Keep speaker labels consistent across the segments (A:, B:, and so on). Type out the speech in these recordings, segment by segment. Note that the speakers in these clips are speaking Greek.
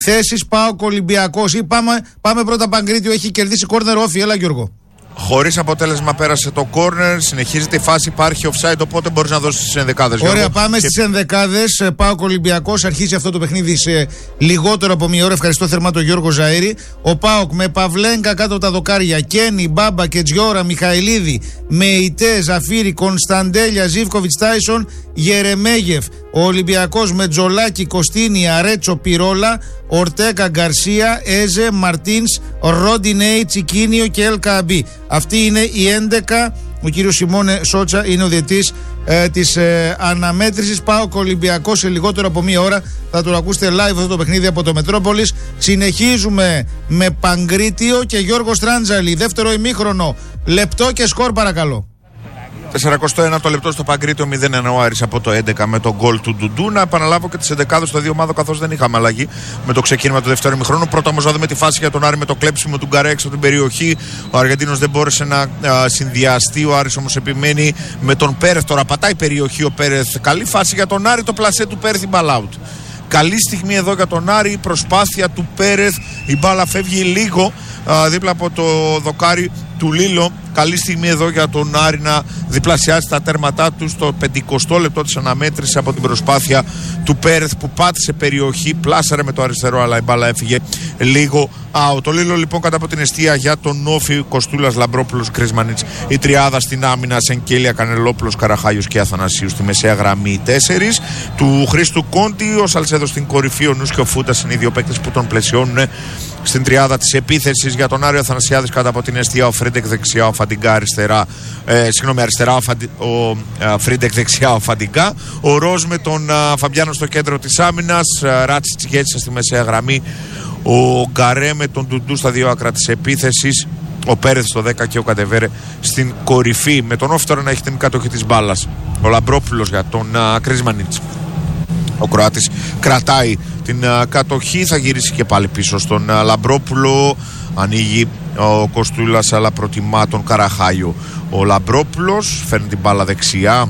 A: θέσεις ΠΑΟΚ Ολυμπιακός ή πάμε πρώτα Παγκρίτιο, έχει κερδίσει κόρνερ όφι, έλα Γιώργο.
B: Χωρίς αποτέλεσμα πέρασε το κόρνερ, συνεχίζεται η φάση, υπάρχει offside, οπότε μπορείς να δώσεις τις ενδεκάδες.
A: Ωραία,
B: Γιώργο.
A: πάμε στις ενδεκάδες. ΠΑΟΚ Ολυμπιακός, αρχίζει αυτό το παιχνίδι σε λιγότερο από μία ώρα. Ευχαριστώ θερμά τον Γιώργο Ζαΐρη. Ο ΠΑΟΚ με Παυλένκα κάτω τα δοκάρια, Κένι, Μπάμπα και Τζιόρα, Μιχαηλίδη, Μεϊτέ, Ζαφίρη, Κωνσταντέλια, Ζίβκοβιτς, Τάισον, Γερεμέγεφ. Ο Ολυμπιακός με Τζολάκη, Κωστίνη, Αρέτσο, Πυρόλα, Ορτέκα, Γκαρσία, Έζε, Μαρτίνς, Ρόντινέι, Τσικίνιο και Ελκαμπή. Αυτή είναι η 11. Ο κύριος Σιμώνε Σότσα είναι ο διαιτής της αναμέτρησης. ΠΑΟΚ Ολυμπιακός σε λιγότερο από μία ώρα. Θα το ακούσετε live αυτό το παιχνίδι από το Μετρόπολης. Συνεχίζουμε με Παγκρίτιο και Γιώργο Στράντζαλη. Δεύτερο ημίχρονο. Λεπτό και σκορ παρακαλώ.
B: 41 λεπτό στο Παγκρίτιο, 0-1 ο Άρης από το 11 με τον γκολ του Ντουντού. Να επαναλάβω και τις 11 στο δύο ομάδων, καθώς δεν είχαμε αλλαγή με το ξεκίνημα του δεύτερου ημιχρόνου. Πρώτα όμως να δούμε τη φάση για τον Άρη με το κλέψιμο του Γκαρέ έξω από την περιοχή. Ο Αργεντίνος δεν μπόρεσε να συνδυαστεί. Ο Άρης όμως επιμένει με τον Πέρεθ. Τώρα πατάει περιοχή ο Πέρεθ. Καλή φάση για τον Άρη. Το πλασέ του Πέρεθ, ball out. Καλή στιγμή εδώ για τον Άρη. Προσπάθεια του Πέρεθ. Η μπάλα φεύγει λίγο δίπλα από το δοκάρι του Λίλο. Καλή στιγμή εδώ για τον Άρη να διπλασιάσει τα τέρματά του στο 50 λεπτό της αναμέτρησης από την προσπάθεια του Πέρεθ που πάτησε περιοχή, πλάσαρε με το αριστερό, αλλά η μπάλα έφυγε λίγο out. Το Λίλο λοιπόν κατά από την εστία για τον Όφη, Κοστούλας, Λαμπρόπουλος, Κρίσμανιτς. Η τριάδα στην άμυνα, Σενκέλια, Κανελόπουλος, Καραχάγιος και Αθανασίου στη μεσαία γραμμή 4. Του Χρήστου Κόντι, ο Σαλσέδο στην κορυφή, ο Νους και ο Φούτας είναι οι δύο παίκτες που τον πλαισιώνουν στην τριάδα της επίθεσης. Για τον Άριο Αθανασιάδης κάτω από την εστία, ο Φρίντεκ δεξιά, ο Φαντιγκά αριστερά. Αριστερά ο Φρίντεκ, δεξιά ο Φαντιγκά. Ο Ροζ με τον Φαμπιάνο στο κέντρο της άμυνας. Ράτσιτς Γκέτσα στη μεσαία γραμμή. Ο Γκαρέ με τον Ντουντού στα δύο άκρα της επίθεσης. Ο Πέρεθ στο 10 και ο Κατεβέρε στην κορυφή. Με τον Όφη τώρα να έχει την κατοχή της μπάλας. Ο Λαμπρόπουλος για τον Κρίσμανιτς. Ο Κροάτης κρατάει την κατοχή, θα γυρίσει και πάλι πίσω στον Λαμπρόπουλο. Ανοίγει ο Κοστούλας, αλλά προτιμά τον Καραχάγιο. Ο Λαμπρόπουλος φέρνει την μπάλα δεξιά.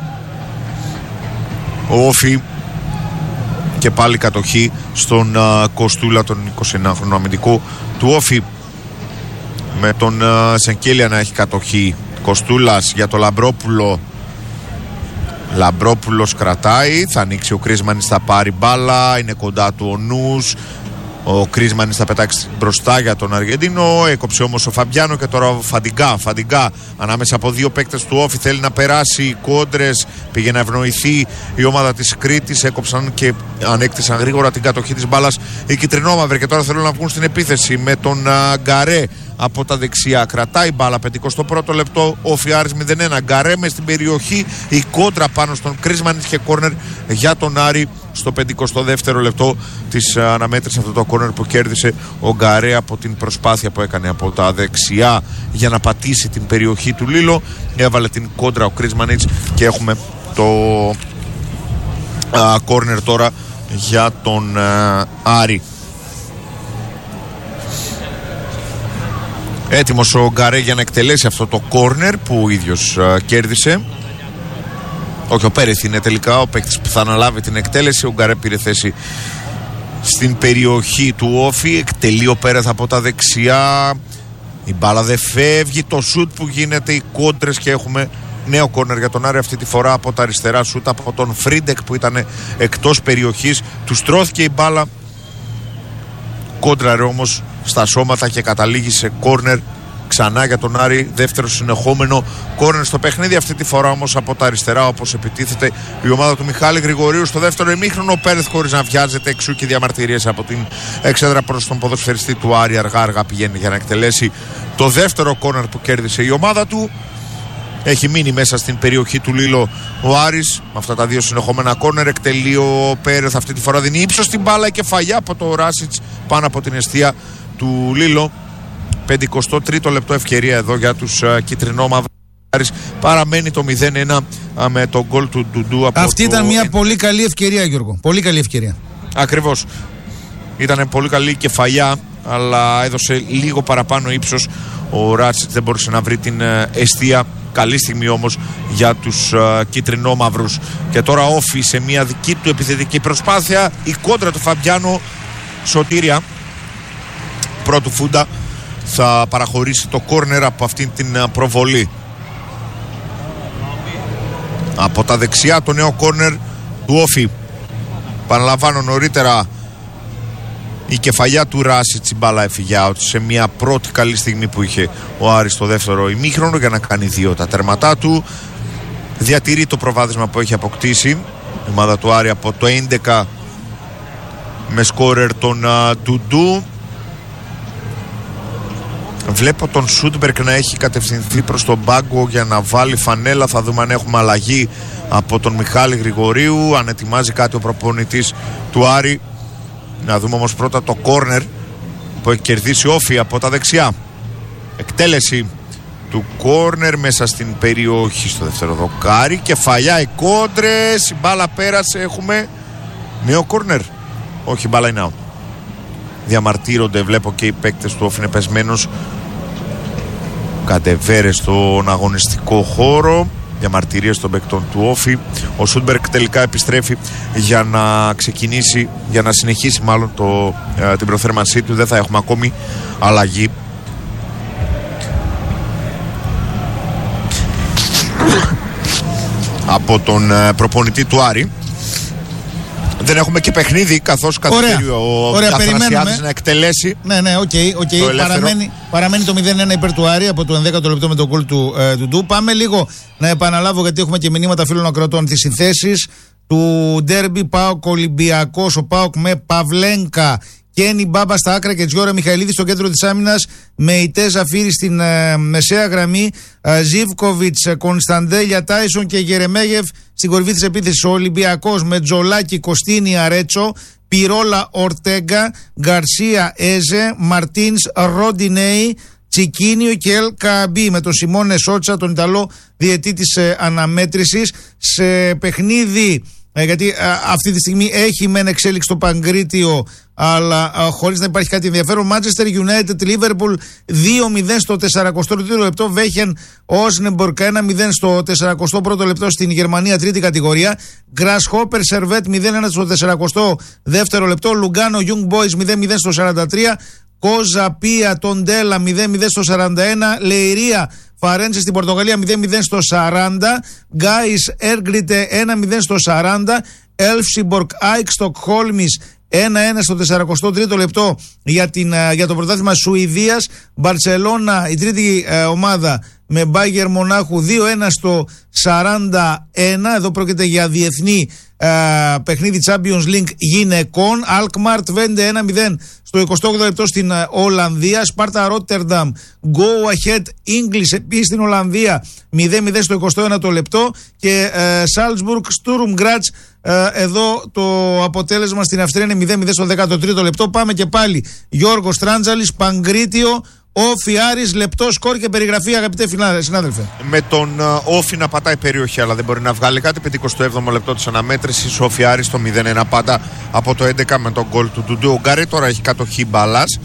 B: Ο Όφη και πάλι κατοχή στον Κοστούλα, τον 29χρονο αμυντικό του Όφη. Με τον Σενκέλια να έχει κατοχή. Κοστούλας για τον Λαμπρόπουλο. Λαμπρόπουλος κρατάει, θα ανοίξει ο Κρίσμανης, θα πάρει μπάλα, είναι κοντά του ο Νους. Ο Κρίσμανης θα πετάξει μπροστά για τον Αργεντίνο, έκοψε όμως ο Φαμπιάνο και τώρα ο Φαντιγκά ανάμεσα από δύο παίκτες του Όφη, θέλει να περάσει κόντρες, πήγε να ευνοηθεί η ομάδα της Κρήτης, έκοψαν και ανέκτησαν γρήγορα την κατοχή της μπάλας οι κυτρινόμαυροι και τώρα θέλουν να βγουν στην επίθεση με τον Γκαρέ από τα δεξιά. Κρατάει μπάλα 51ο λεπτό, Όφη Άρης 0-1. Γκαρέ μες στην περιοχή, η κόντρα πάνω στον Κρίσμανιτς και κόρνερ για τον Άρη στο 52ο λεπτό της αναμέτρησης. Αυτό το κόρνερ που κέρδισε ο Γκαρέ από την προσπάθεια που έκανε από τα δεξιά για να πατήσει την περιοχή του Λίλο. Έβαλε την κόντρα ο Κρίσμανιτς και έχουμε το κόρνερ τώρα για τον Άρη. Έτοιμος ο Γκαρέ για να εκτελέσει αυτό το κόρνερ που ο ίδιος κέρδισε. Όχι, ο Πέρεθ είναι τελικά ο παίκτης που θα αναλάβει την εκτέλεση. Ο Γκαρέ πήρε θέση στην περιοχή του Όφη. Εκτελεί ο Πέρεθ από τα δεξιά. Η μπάλα δεν φεύγει. Το σουτ που γίνεται, οι κόντρες και έχουμε νέο κόρνερ για τον Άρη. Αυτή τη φορά από τα αριστερά σουτ από τον Φρίντεκ που ήταν εκτός περιοχής. Του στρώθηκε η μπάλα. Κόντραρε όμως στα σώματα και καταλήγει σε κόρνερ ξανά για τον Άρη. Δεύτερο συνεχόμενο κόρνερ στο παιχνίδι. Αυτή τη φορά όμως από τα αριστερά, όπως επιτίθεται η ομάδα του Μιχάλη Γρηγορίου στο δεύτερο ημίχρονο. Ο Πέρεθ χωρίς να βιάζεται, εξού και διαμαρτυρίες από την εξέδρα προς τον ποδοσφαιριστή του Άρη. Αργά πηγαίνει για να εκτελέσει το δεύτερο κόρνερ που κέρδισε η ομάδα του. Έχει μείνει μέσα στην περιοχή του Λίλο ο Άρης με αυτά τα δύο συνεχόμενα κόρνερ. Εκτελεί ο Πέρεθ, αυτή τη φορά δίνει ύψος στην μπάλα, η κεφαλιά από το Ράσιτς πάνω από την εστία του Λίλο. 53ο λεπτό ευκαιρία εδώ για τους κυτρινόμαυρους. Παραμένει το 0-1 με τον γκολ του Ντουντού.
A: Αυτή ήταν μια πολύ καλή ευκαιρία, Γιώργο. Πολύ καλή ευκαιρία.
B: Ακριβώς. Ήταν πολύ καλή η κεφαλιά, αλλά έδωσε λίγο παραπάνω ύψος. Ο Ράτσιτς δεν μπορούσε να βρει την εστία. Καλή στιγμή όμως για τους κυτρινόμαυρους. Και τώρα Όφη σε μια δική του επιθετική προσπάθεια. Η κόντρα του Φαμπιάνο Σωτήρια πρώτου φούντα θα παραχωρήσει το κόρνερ από αυτήν την προβολή. Από τα δεξιά το νέο κόρνερ του Όφη. Παραλαμβάνω, νωρίτερα η κεφαλιά του Ράσιτς, η μπάλα έφυγε out σε μια πρώτη καλή στιγμή που είχε ο Άρης στο δεύτερο ημίχρονο για να κάνει 2 τα τερματά του. Διατηρεί το προβάδισμα που έχει αποκτήσει η ομάδα του Άρη από το 11 με σκόρερ τον Ντουντού. Βλέπω τον Σούντμπερκ να έχει κατευθυνθεί προς τον πάγκο για να βάλει φανέλα. Θα δούμε αν έχουμε αλλαγή από τον Μιχάλη Γρηγορίου, αν ετοιμάζει κάτι ο προπονητής του Άρη. Να δούμε όμως πρώτα το κόρνερ που έχει κερδίσει Όφη από τα δεξιά. Εκτέλεση του κόρνερ μέσα στην περιοχή στο δεύτερο δοκάρι. Κεφαλιά, οι κόντρες, η μπάλα πέρασε. Έχουμε νέο κόρνερ. Όχι, η μπάλα είναι out. Διαμαρτύρονται, βλέπω και οι παίκτες του Όφη είναι πεσμένος. Καντεβέρε στον αγωνιστικό χώρο. Διαμαρτυρίες των παίκτων του Όφη. Ο Σούντμπερκ τελικά επιστρέφει για να ξεκινήσει, για να συνεχίσει μάλλον την προθέρμανσή του. Δεν θα έχουμε ακόμη αλλαγή. Από τον προπονητή του Άρη. Δεν έχουμε και παιχνίδι, καθώς καθυστερεί ο Αθανασιάδης να εκτελέσει.
A: Ναι, οκ. Παραμένει το 0-1 υπέρ του Άρη από το 11ο λεπτό με τον γκολ του Ντου. Πάμε λίγο να επαναλάβω, γιατί έχουμε και μηνύματα φίλων ακροατών, τις συνθέσεις του ντέρμπι ΠΑΟΚ Ολυμπιακός. Ο ΠΑΟΚ με Παυλένκα, Κένι Μπάμπα στα άκρα και Τζιώρα Μιχαηλίδη στο κέντρο της άμυνας, με Ιτέ Ζαφύρη στην μεσαία γραμμή, Ζίβκοβιτς, Κωνσταντέλια, Τάισον και Γερεμέγεφ στην κορυφή της επίθεσης. Ο Ολυμπιακός με Τζολάκη, Κωστίνη, Αρέτσο, Πυρόλα, Ορτέγκα, Γκαρσία, Έζε, Μαρτίνς, Ροντινέη, Τσικίνιο και Ελ Καμπί, με τον Σιμώνε Σότσα, τον Ιταλό διαιτή της αναμέτρησης. Σε παιχνίδι, γιατί αυτή τη στιγμή έχει μεν εξέλιξη το Παγκρίτιο, αλλά χωρίς να υπάρχει κάτι ενδιαφέρον. Manchester United Liverpool 2-0 στο 42ο λεπτό. Βέχεν Όσνεμπορκ 1-0 στο 41ο λεπτό στην Γερμανία, τρίτη κατηγορία. Grasshopper Servette 0-1 στο 42ο λεπτό. Λουγκάνο Young Boys 0-0 στο 43. Κόζα Πία Τοντέλα 0-0 στο 41. Λεϊρία Φαρέντσε στην Πορτογαλία 0-0 στο 40. Γκάις Έργκριτε 1-0 στο 40. Έλφσιμπορκ Άικ Στοκχόλμης 1-1 στο 43ο λεπτό για το πρωτάθλημα Σουηδίας. Μπαρσελόνα, η τρίτη ομάδα, με Μπάγερ Μονάχου 2-1 στο 41. Εδώ πρόκειται για διεθνή παιχνίδι Champions League γυναικών. Αλκμάρ Twente 1-0 στο 28ο λεπτό στην Ολλανδία. Σπάρτα Ρότερνταμ Go Ahead English επίσης στην Ολλανδία 0-0 στο 21ο λεπτό. Και Salzburg Sturm Graz, εδώ το αποτέλεσμα στην Αυστρία είναι 0-0 στο 13ο λεπτό. Πάμε και πάλι Γιώργος Τράντζαλης, Παγκρίτιο, Όφι Άρης, λεπτό σκορ και περιγραφή, αγαπητέ συνάδελφε.
B: Με τον Όφι να πατάει περιοχή, αλλά δεν μπορεί να βγάλει κάτι. 57ο λεπτό της αναμέτρησης. Όφι Άρης το 0-1 πάντα από το 11 με τον γκολ του Ντουντού. Ο Γκαρέ τώρα έχει κατοχή μπάλας.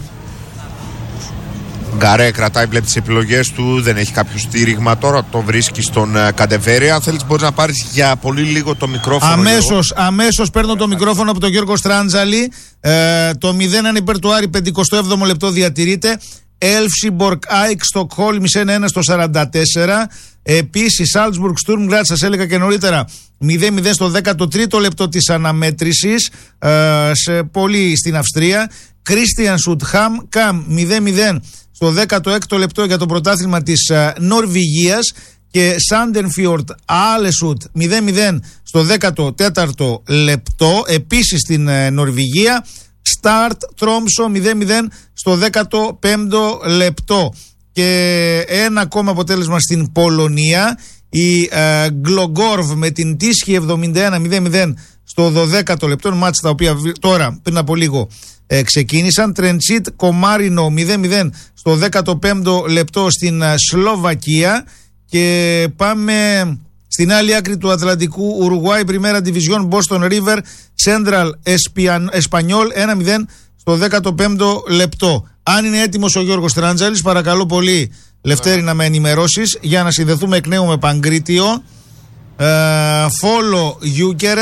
B: Γκαρέ κρατάει, βλέπει τις επιλογές του, δεν έχει κάποιο στήριγμα. Τώρα το βρίσκει στον Καντεβέρη. Αν θέλεις μπορείς να πάρεις για πολύ λίγο το μικρόφωνο.
A: Αμέσως παίρνω το μικρόφωνο από τον Γιώργο Στράντζαλη. Το 0-1 υπέρ του Άρη, 57ο λεπτό διατηρείται. Έλφσιμπορκ Άικ Στοκχόλμης 1-1 στο 44. Επίσης Salzburg Sturm Graz, σας έλεγα και νωρίτερα, 0-0 στο 13ο λεπτό της αναμέτρησης, πολύ στην Αυστρία. Κρίστιαν Σουτχάμ Καμ 0-0 στο 16ο λεπτό για το πρωτάθλημα της Νορβηγίας. Και Σάντενφιορτ Άλεσουτ 0-0 στο 14ο λεπτό επίσης στην Νορβηγία. Σταρτ Τρόμσο 0-0 στο 15ο λεπτό. Και ένα ακόμα αποτέλεσμα στην Πολωνία. Η Γκλογκόρβ με την Τίσχη 71 0-0 στο 12ο λεπτό. Μάτς τα οποία τώρα πριν από λίγο ξεκίνησαν. Τρεντσίτ Κομάρινο 0-0 στο 15ο λεπτό στην Σλοβακία. Και πάμε στην άλλη άκρη του Ατλαντικού, Ουρουγουάη Πριμέρα Division, Boston River Central Espanyol 1-0 στο 15ο λεπτό. Αν είναι έτοιμος ο Γιώργος Τράντζαλης, παρακαλώ πολύ Λευτέρη να με ενημερώσεις για να συνδεθούμε εκ νέου με Παγκρίτιο. Φόλο Γιούκερεν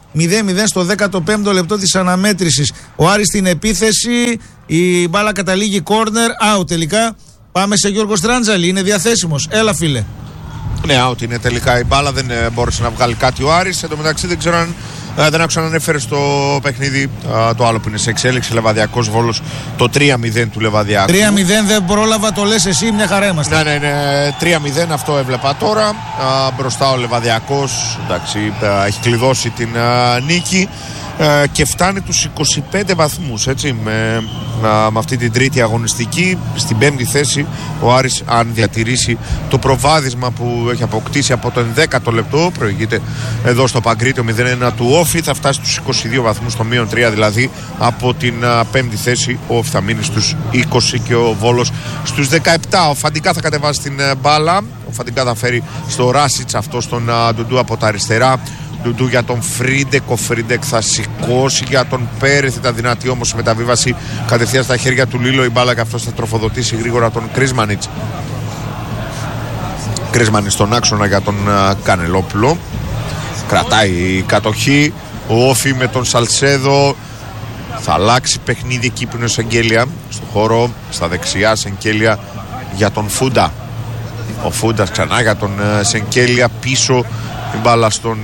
A: 0-0 στο 15ο λεπτό της αναμέτρησης. Ο Άρης στην επίθεση, η μπάλα καταλήγει corner, out τελικά. Πάμε σε Γιώργο Στράντζαλη, είναι διαθέσιμος. Έλα φίλε.
B: Ναι, out είναι τελικά η μπάλα, δεν μπόρεσε να βγάλει κάτι ο Άρης. Εν τω μεταξύ δεν ξέρω αν δεν άκουσα να ανέφερε στο παιχνίδι το άλλο που είναι σε εξέλιξη, Λεβαδιακός Βόλος, το 3-0 του Λεβαδιακού.
A: 3-0 δεν πρόλαβα, το λες εσύ, μια χαρά είμαστε.
B: Ναι, 3-0 αυτό έβλεπα τώρα. Μπροστά ο Λεβαδιακός, εντάξει, έχει κλειδώσει την νίκη και φτάνει τους 25 βαθμούς, έτσι, με αυτή την τρίτη αγωνιστική. Στην πέμπτη θέση ο Άρης, αν διατηρήσει το προβάδισμα που έχει αποκτήσει από το 11ο λεπτό, προηγείται εδώ στο Παγκρίτιο 0-1 του Όφη, θα φτάσει στους 22 βαθμούς, στο μείον 3 δηλαδή από την πέμπτη θέση. Ο Όφη θα μείνει στους 20 και ο Βόλος στους 17. Ο Φαντικά θα κατεβάσει την μπάλα, ο Φαντικά θα φέρει στο Ράσιτς, αυτό στον Ντουντού από τα αριστερά. Ντουντού για τον Φρίντεκ, ο Φρίντεκ θα σηκώσει για τον Πέρεθ, ήταν δυνατή όμως η μεταβίβαση κατευθείαν στα χέρια του Λίλο η μπάλα και αυτός θα τροφοδοτήσει γρήγορα τον Κρίσμανιτς. Κρίσμανιτς στον άξονα για τον Κανελόπουλο, κρατάει η κατοχή. Ο Όφη με τον Σαλσέδο θα αλλάξει παιχνίδι εκεί που είναι ο Σεγγέλια στο χώρο, στα δεξιά Σεγγέλια για τον Φούντα. Ο Φούντας ξανά για τον Σεγγέλια, πίσω η μπάλα στον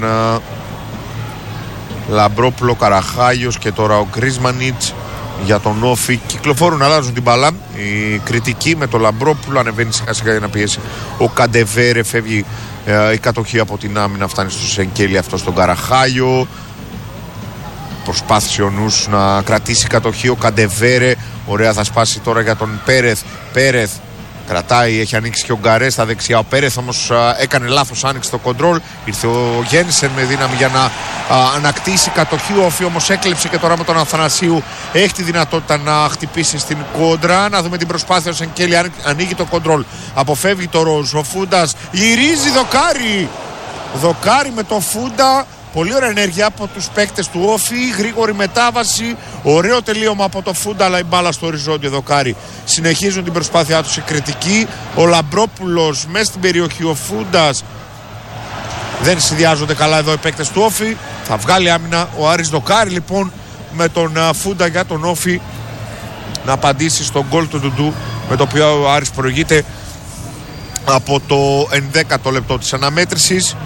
B: Λαμπρόπουλο, Καραχάγιος και τώρα ο Κρίσμανιτς για τον Όφη. Κυκλοφορούν, αλλάζουν την μπάλα. Η κριτική με τον Λαμπρόπουλο, ανεβαίνει σιγά σιγά για να πιέσει ο Καντεβέρε, φεύγει η κατοχή από την άμυνα, φτάνει στο Σενκέλη αυτό στον Καραχάγιο. Προσπάθησε ο Νους να κρατήσει κατοχή, ο Καντεβέρε, ωραία, θα σπάσει τώρα για τον Πέρεθ. Πέρεθ κρατάει, έχει ανοίξει και ο Γκαρέ στα δεξιά. Ο Πέρεθ όμως έκανε λάθος, άνοιξε το κοντρόλ. Ήρθε ο Γένσεν με δύναμη για να ανακτήσει κατοχή. Ο Όφη όμως έκλεψε και τώρα με τον Αθανασίου έχει τη δυνατότητα να χτυπήσει στην κόντρα. Να δούμε την προσπάθεια. Ο Σενκέλη ανοίγει το κοντρόλ, αποφεύγει το Ροζ. Ο Φούντας γυρίζει, δοκάρι. Δοκάρι με το Φούντα. Πολύ ωραία ενέργεια από τους παίκτες του Όφη, γρήγορη μετάβαση, ωραίο τελείωμα από το Φούντα, αλλά η μπάλα στο οριζόντιο δοκάρι. Συνεχίζουν την προσπάθειά τους οι κριτικοί. Ο Λαμπρόπουλος μέσα στην περιοχή, ο Φούντας. Δεν συνδυάζονται καλά εδώ οι παίκτες του Όφη. Θα βγάλει άμυνα ο Άρης, δοκάρι λοιπόν με τον Φούντα για τον Όφη να απαντήσει στον γκολ του Ντουντού, με το οποίο ο Άρης προηγείται από το 11ο λεπτό της αναμέτρησης.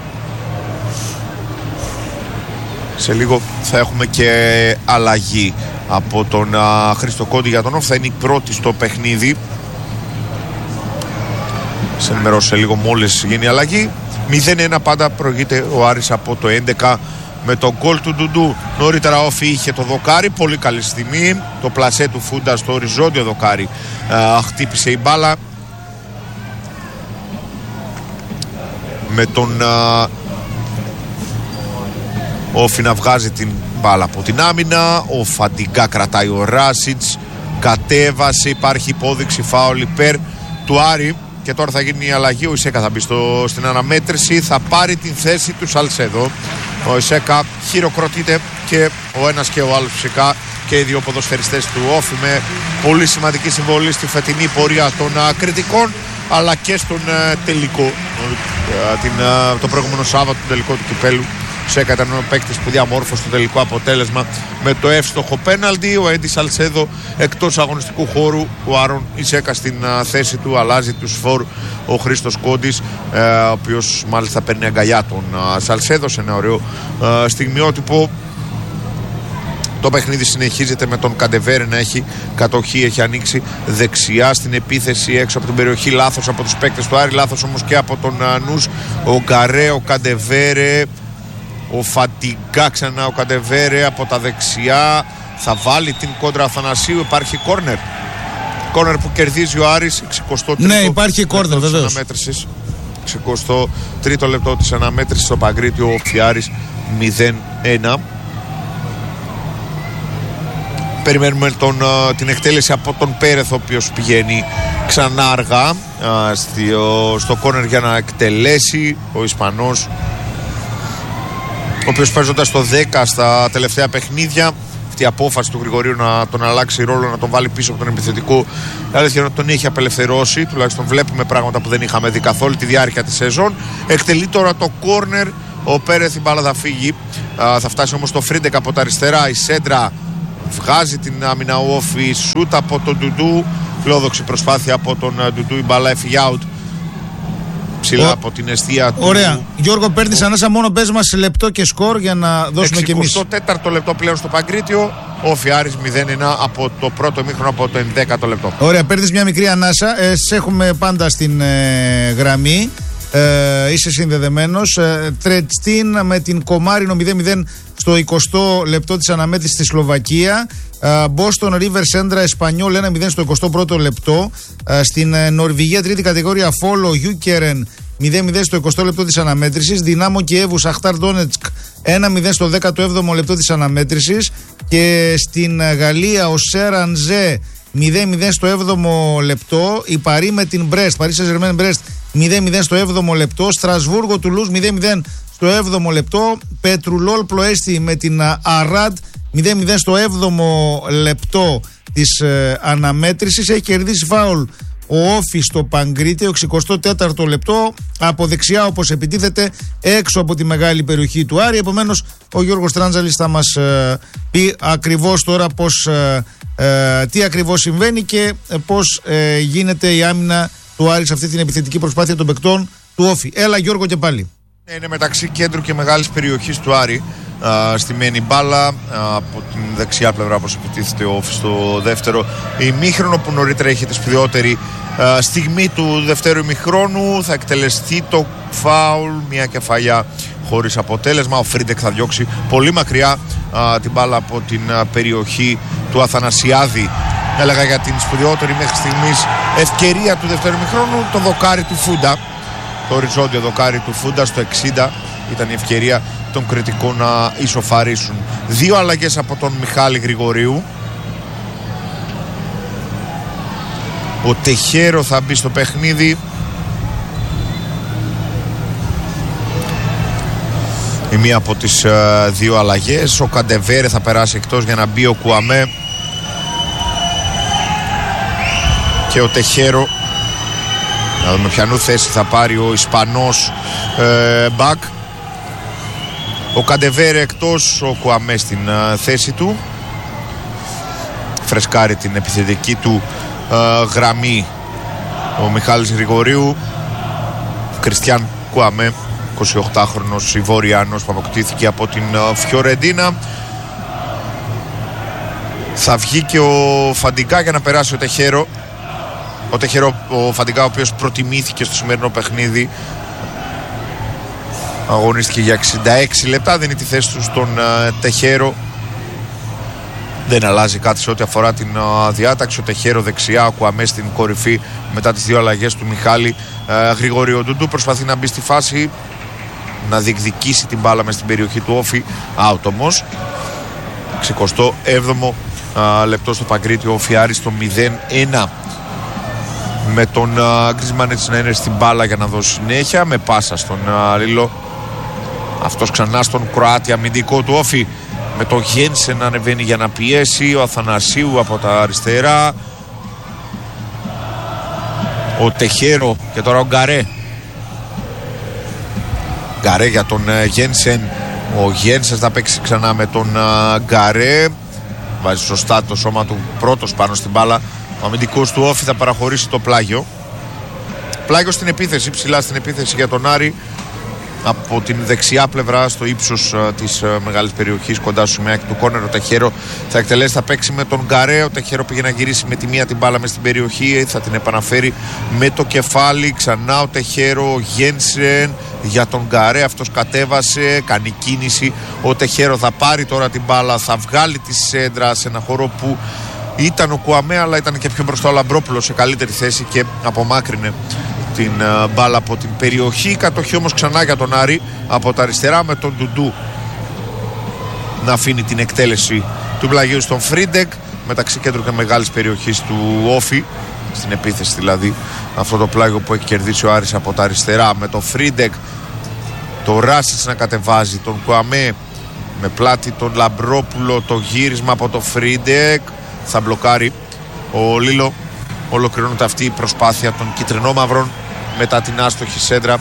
B: Σε λίγο θα έχουμε και αλλαγή από τον Χρήστο Κόντι για τον Όφη. Θα είναι η πρώτη στο παιχνίδι. Σε ενημερώσω σε λίγο μόλις γίνει η αλλαγή. 0-1 πάντα προηγείται ο Άρης από το 11 με τον γκολ του Ντουντού. Νωρίτερα ο Όφη είχε το δοκάρι, πολύ καλή στιγμή. Το πλασέ του Φούντα στο οριζόντιο δοκάρι χτύπησε η μπάλα. Με τον Όφη να βγάζει την μπάλα από την άμυνα. Ο Φαντιγκά κρατάει, ο Ράσιτς κατέβασε, υπάρχει υπόδειξη φάουλ υπέρ του Άρη. Και τώρα θα γίνει η αλλαγή. Ο Ισέκα θα μπει στην αναμέτρηση, θα πάρει την θέση του Σαλσέδο. Ο Ισέκα χειροκροτείται και ο ένας και ο άλλος φυσικά, και οι δύο ποδοσφαιριστές του Όφη με πολύ σημαντική συμβολή στη φετινή πορεία των κριτικών, αλλά και στον τελικό, το προηγούμενο Σάββατο, τον τελικό του κυπέλου. Σέκα ήταν ο παίκτης που διαμόρφωσε το τελικό αποτέλεσμα με το εύστοχο πέναλτι. Ο Έντι Σαλσέδο εκτός αγωνιστικού χώρου. Ο Άρον Ισέκα στην θέση του, αλλάζει τους φορ ο Χρήστος Κόντης, ο οποίος μάλιστα παίρνει αγκαλιά τον Σαλσέδο σε ένα ωραίο στιγμιότυπο. Το παιχνίδι συνεχίζεται με τον Καντεβέρε να έχει κατοχή, έχει ανοίξει δεξιά στην επίθεση έξω από την περιοχή. Λάθος από τους παίκτες του Άρη, λάθος όμως και από τον Νους. Ο Γκαρέ, ο Καντεβέρε, ο Φαντιγκά ξανά, ο Καντεβέρε από τα δεξιά. Θα βάλει την κόντρα Αθανασίου, υπάρχει κόρνερ. Κόρνερ που κερδίζει ο Άρης, 63ο.
A: Ναι, υπάρχει κόρνερ βεβαίως.
B: 63ο λεπτό της αναμέτρησης στο Παγκρίτιο, ο Άρης 0-1. Περιμένουμε την εκτέλεση από τον Πέρεθ, ο οποίος πηγαίνει ξανά αργά στο κόρνερ για να εκτελέσει ο Ισπανός, ο οποίος παίζοντας το 10 στα τελευταία παιχνίδια. Αυτή η απόφαση του Γρηγορίου να τον αλλάξει ρόλο, να τον βάλει πίσω από τον επιθετικό, αλήθεια να τον έχει απελευθερώσει. Τουλάχιστον βλέπουμε πράγματα που δεν είχαμε δει καθ' όλη τη διάρκεια της σεζόν. Εκτελεί τώρα το κόρνερ ο Πέρεθ, η μπάλα θα φύγει. Θα φτάσει όμως το Φρίντεκ από τα αριστερά. Η σέντρα βγάζει την άμυνα ο Όφη. Σούτ από τον Ντουντού. Φιλόδοξη προσπάθεια από τον Ντουντού. Η μπάλα έφυγε out. Ψηλά από την εστία του.
A: Ωραία. Γιώργο, παίρνεις ανάσα, μόνο πες μας λεπτό και σκορ για να δώσουμε κι εμείς.
B: 64ο λεπτό πλέον στο Παγκρίτιο. Όφη Άρης 0-1 από το πρώτο ημίχρονο, από το 11ο λεπτό.
A: Ωραία, παίρνεις μια μικρή ανάσα. Σε έχουμε πάντα στην γραμμή. Είσαι συνδεδεμένος. Τρετστίν με την Κομάρινο 0-0 στο 20ο λεπτό της αναμέτρησης στη Σλοβακία. Boston River Sendra Εσπανιόλ 1-0 στο 21ο λεπτό. Στην Νορβηγία τρίτη κατηγορία Φόλο Γιούκερεν 0-0 στο 20ο λεπτό της αναμέτρησης. Δυνάμο Κιέβου Σαχτάρ Ντόνετσκ 1-0 στο 17ο λεπτό της αναμέτρησης. Και στην Γαλλία ο Σέρανζέ 0-0 στο 7ο λεπτό. Η Παρί με την Μπρέστ, Παρί Σεζερμέν Μπρέστ 0-0 στο 7ο λεπτό. Στρασβούργο Τουλούς 0-0 στο 7ο λεπτό. Πετρουλόλ Πλοέστη με την Αράντ 0-0 στο 7ο λεπτό της αναμέτρησης. Έχει κερδίσει φάουλ ο Όφη στο Παγκρίτιο 64ο λεπτό. Από δεξιά, όπως επιτίθεται, έξω από τη μεγάλη περιοχή του Άρη. Επομένως ο Γιώργος Τράντζαλης θα μας πει ακριβώς τώρα τι ακριβώς συμβαίνει και πώς γίνεται η άμυνα του Άρη σε αυτή την επιθετική προσπάθεια των παικτών του Όφη. Έλα Γιώργο και πάλι.
B: Είναι μεταξύ κέντρου και μεγάλης περιοχής του Άρη. Στη μένη μπάλα από την δεξιά πλευρά, όπως επιτίθεται ο Όφη στο δεύτερο ημίχρονο, που νωρίτερα έχει τη σπουδαιότερη στιγμή του δευτέρου ημιχρόνου. Θα εκτελεστεί το φάουλ, μια κεφαλιά χωρίς αποτέλεσμα. Ο Φρίντεκ θα διώξει πολύ μακριά την μπάλα από την περιοχή του Αθανασιάδη. Έλεγα για την σπουδαιότερη μέχρι στιγμής ευκαιρία του δευτέρου ημιχρόνου, το δοκάρι του Φούντα. Το οριζόντιο δοκάρι του Φούντα στο 60 ήταν η ευκαιρία των κριτικών να ισοφαρίσουν. Δύο αλλαγές από τον Μιχάλη Γρηγορίου. Ο Τεχέρο θα μπει στο παιχνίδι. Η μία από τις δύο αλλαγές. Ο Καντεβέρε θα περάσει εκτός για να μπει ο Κουαμέ. Και ο Τεχέρο, να δούμε ποιανού θέση θα πάρει ο Ισπανός μπακ. Ο Καντεβέρε εκτός, ο Κουαμέ στην θέση του. Φρεσκάρει την επιθετική του γραμμή ο Μιχάλης Γρηγορίου. Κριστιαν Κουαμέ, 28χρονος Ιβοριανός που αποκτήθηκε από την Φιωρεντίνα. Θα βγει και ο Φαντιγκά για να περάσει ο Τεχέρο. Ο Φαντιγκά, ο οποίος προτιμήθηκε στο σημερινό παιχνίδι, αγωνίστηκε για 66 λεπτά, δίνει τη θέση του στον Τεχέρο. Δεν αλλάζει κάτι σε ό,τι αφορά την διάταξη. Ο Τεχέρο δεξιά, ο Κουαμέ στην κορυφή μετά τις δύο αλλαγές του Μιχάλη Γρηγορίου. Ο Ντουντού προσπαθεί να μπει στη φάση, να διεκδικήσει την μπάλα μες στην περιοχή του Όφη. Out όμως. 67ο λεπτό στο Παγκρίτιο, Όφη Άρης στο 0-1. Με τον Γκρίσμαν έτσι να είναι στην μπάλα για να δώσει συνέχεια. Με πάσα στον Λίλο. Αυτός ξανά στον Κροάτι αμυντικό του Όφη. Με τον Γένσεν να ανεβαίνει για να πιέσει. Ο Αθανασίου από τα αριστερά. Ο Τεχέρο και τώρα ο Γκαρέ. Γκαρέ για τον Γένσεν. Ο Γένσεν θα παίξει ξανά με τον Γκαρέ. Βάζει σωστά το σώμα του πρώτος πάνω στην μπάλα. Ο αμυντικός του Όφη θα παραχωρήσει το πλάγιο. Πλάγιο στην επίθεση, ψηλά στην επίθεση για τον Άρη. Από την δεξιά πλευρά, στο ύψος της μεγάλης περιοχής, κοντά στο σημαίακι του κόρνερ, ο Τεχέρο θα εκτελέσει, θα παίξει με τον Γκαρέ. Ο Τεχέρο πήγε να γυρίσει με τη μία την μπάλα μες στην περιοχή, θα την επαναφέρει με το κεφάλι. Ξανά ο Τεχέρο, ο Γένσεν για τον Γκαρέ. Αυτός κατέβασε, κάνει κίνηση. Ο Τεχέρο θα πάρει τώρα την μπάλα, θα βγάλει τη σέντρα σε ένα χώρο που ήταν ο Κουαμέ, αλλά ήταν και πιο μπροστά ο Λαμπρόπουλος σε καλύτερη θέση και απομάκρυνε την μπάλα από την περιοχή. Κατοχή όμως ξανά για τον Άρη από τα αριστερά, με τον Ντουντού να αφήνει την εκτέλεση του πλαγίου στον Φρίντεκ, μεταξύ κέντρου και μεγάλης περιοχής του Όφη, στην επίθεση δηλαδή. Αυτό το πλάγιο που έχει κερδίσει ο Άρης από τα αριστερά, με τον Φρίντεκ, το Ράσιτς να κατεβάζει τον Κουαμέ με πλάτη τον Λαμπρόπουλο. Το γύρισμα από το Φρίντεκ θα μπλοκάρει ο Λίλο. Ολοκληρώνεται αυτή η προσπάθεια των κυτρινόμαυρων μετά την άστοχη σέντρα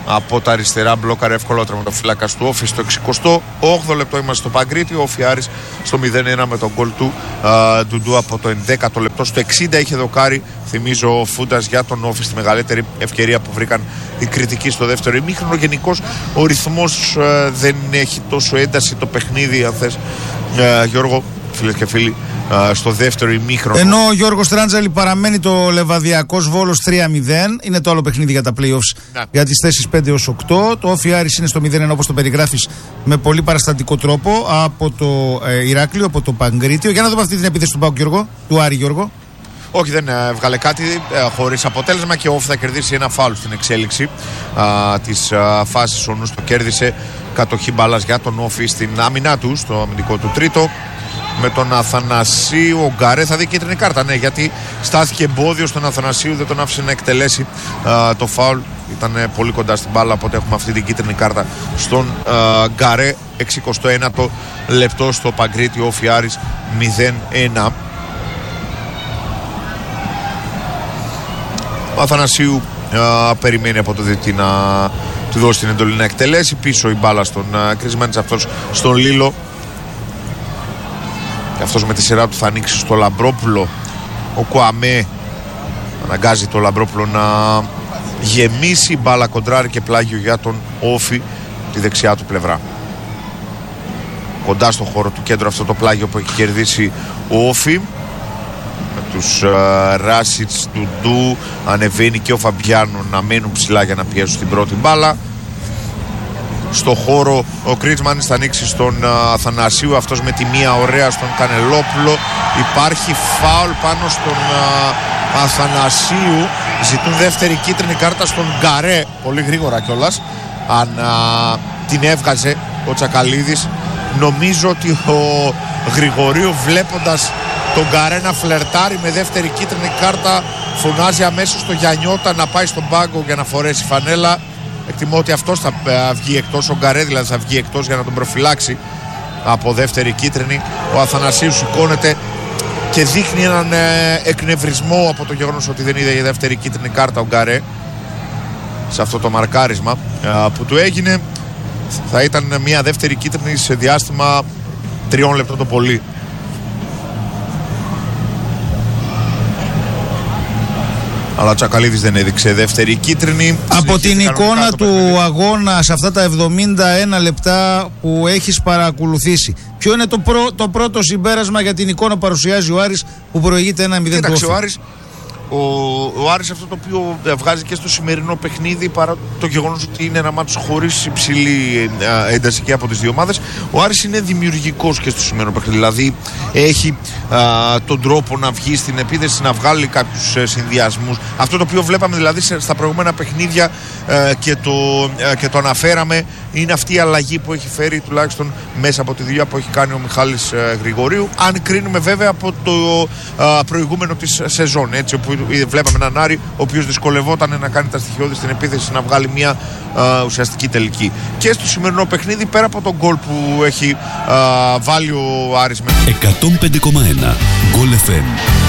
B: από τα αριστερά, μπλόκαρε εύκολα ο τερματοφύλακας του Όφη στο 68 λεπτό. Είμαστε στο Παγκρίτη. Ο Όφη Άρης στο 0-1 με τον γκολ του Ντουντού από το 11ο λεπτό. Στο 60 είχε δοκάρει, θυμίζω, ο Φούντας για τον Όφη στη μεγαλύτερη ευκαιρία που βρήκαν οι κριτικοί στο δεύτερο ημίχρονο. Γενικώς ο ρυθμός δεν έχει τόσο ένταση το παιχνίδι, αν θες, Γιώργο, φίλες και φίλοι, στο δεύτερο ημίχρονο.
A: Ενώ ο Γιώργος Τράντζαλη παραμένει το Λεβαδιακός Βόλος 3-0. Είναι το άλλο παιχνίδι για τα playoffs, για τις θέσεις 5 έως 8. Το Όφι Άρης είναι στο 0-1 όπως το περιγράφεις, με πολύ παραστατικό τρόπο, από το Ηράκλειο, από το Παγκρίτιο. Για να δούμε αυτή την επίθεση του ΠΑΟΚ, Γιώργο, του Άρη, Γιώργο.
B: Όχι, δεν έβγαλε κάτι, χωρίς αποτέλεσμα, και ο Όφι θα κερδίσει ένα φάουλ στην εξέλιξη της φάσης. Ο Νους το κέρδισε, κατοχή μπάλας για τον Όφι στην άμυνά του, στο αμυντικό του τρίτο. Με τον Αθανασίου, ο Γκαρέ θα δει κίτρινη κάρτα, ναι, γιατί στάθηκε εμπόδιο στον Αθανασίου, δεν τον άφησε να εκτελέσει το φάουλ. Ήταν πολύ κοντά στην μπάλα, οπότε έχουμε αυτή την κίτρινη κάρτα στον Γκαρέ. 69ο λεπτό στο Παγκρίτη, ο Όφι Άρης 0-1. Ο Αθανασίου περιμένει από το διαιτητή να του δώσει την εντολή να εκτελέσει. Πίσω η μπάλα στον Κρισμάνης, αυτός στον Λίλο. Και αυτός με τη σειρά του θα ανοίξει στο Λαμπρόπουλο. Ο Κουαμέ αναγκάζει το Λαμπρόπουλο να γεμίσει, μπάλα κοντράρι και πλάγιο για τον Όφι τη δεξιά του πλευρά. Κοντά στο χώρο του κέντρου αυτό το πλάγιο που έχει κερδίσει ο Όφι, με τους Ράσιτς, Ντουντού, ανεβαίνει και ο Φαμπιάνο να μένουν ψηλά για να πιέσουν την πρώτη μπάλα. Στο χώρο ο Κρίτσμανης θα ανοίξει στον Αθανασίου, αυτός με τη μία ωραία στον Κανελόπουλο. Υπάρχει φάουλ πάνω στον Αθανασίου. Ζητούν δεύτερη κίτρινη κάρτα στον Γκαρέ, πολύ γρήγορα κιόλας. Αν την έβγαζε ο Τσακαλίδης. Νομίζω ότι ο Γρηγορίου, βλέποντας τον Γκαρέ να φλερτάρει με δεύτερη κίτρινη κάρτα, φωνάζει αμέσως στο Γιαννιώτα να πάει στον πάγκο για να φορέσει φανέλα. Εκτιμώ ότι αυτός θα βγει εκτός, ο Γκαρέ δηλαδή θα βγει εκτός για να τον προφυλάξει από δεύτερη κίτρινη. Ο Αθανασίου σηκώνεται και δείχνει έναν εκνευρισμό από το γεγονός ότι δεν είδε η δεύτερη κίτρινη κάρτα ο Γκαρέ σε αυτό το μαρκάρισμα που του έγινε. Θα ήταν μια δεύτερη κίτρινη σε διάστημα 3 λεπτών το πολύ. Αλλά ο Τσακαλίδης δεν έδειξε δεύτερη κίτρινη.
A: Από την εικόνα του αγώνα σε αυτά τα 71 λεπτά που έχεις παρακολουθήσει, ποιο είναι το πρώτο συμπέρασμα για την εικόνα που παρουσιάζει ο Άρης που προηγείται 1-0 του Όφη?
B: Ο Άρης αυτό το οποίο βγάζει και στο σημερινό παιχνίδι, παρά το γεγονός ότι είναι ένα μάτσο χωρίς υψηλή ένταση και από τις δύο ομάδες, ο Άρης είναι δημιουργικός και στο σημερινό παιχνίδι. Δηλαδή έχει τον τρόπο να βγει στην επίθεση, να βγάλει κάποιους συνδυασμούς. Αυτό το οποίο βλέπαμε δηλαδή στα προηγούμενα παιχνίδια και το αναφέραμε, είναι αυτή η αλλαγή που έχει φέρει, τουλάχιστον μέσα από τη δουλειά που έχει κάνει ο Μιχάλης Γρηγορίου. Αν κρίνουμε βέβαια από το προηγούμενο της σεζόν, έτσι, όπου βλέπαμε έναν Άρη ο οποίος δυσκολευόταν να κάνει τα στοιχειώδη στην επίθεση, να βγάλει μια ουσιαστική τελική. Και στο σημερινό παιχνίδι, πέρα από τον γκολ που έχει βάλει ο Άρης με
C: 105,1 Goal FM.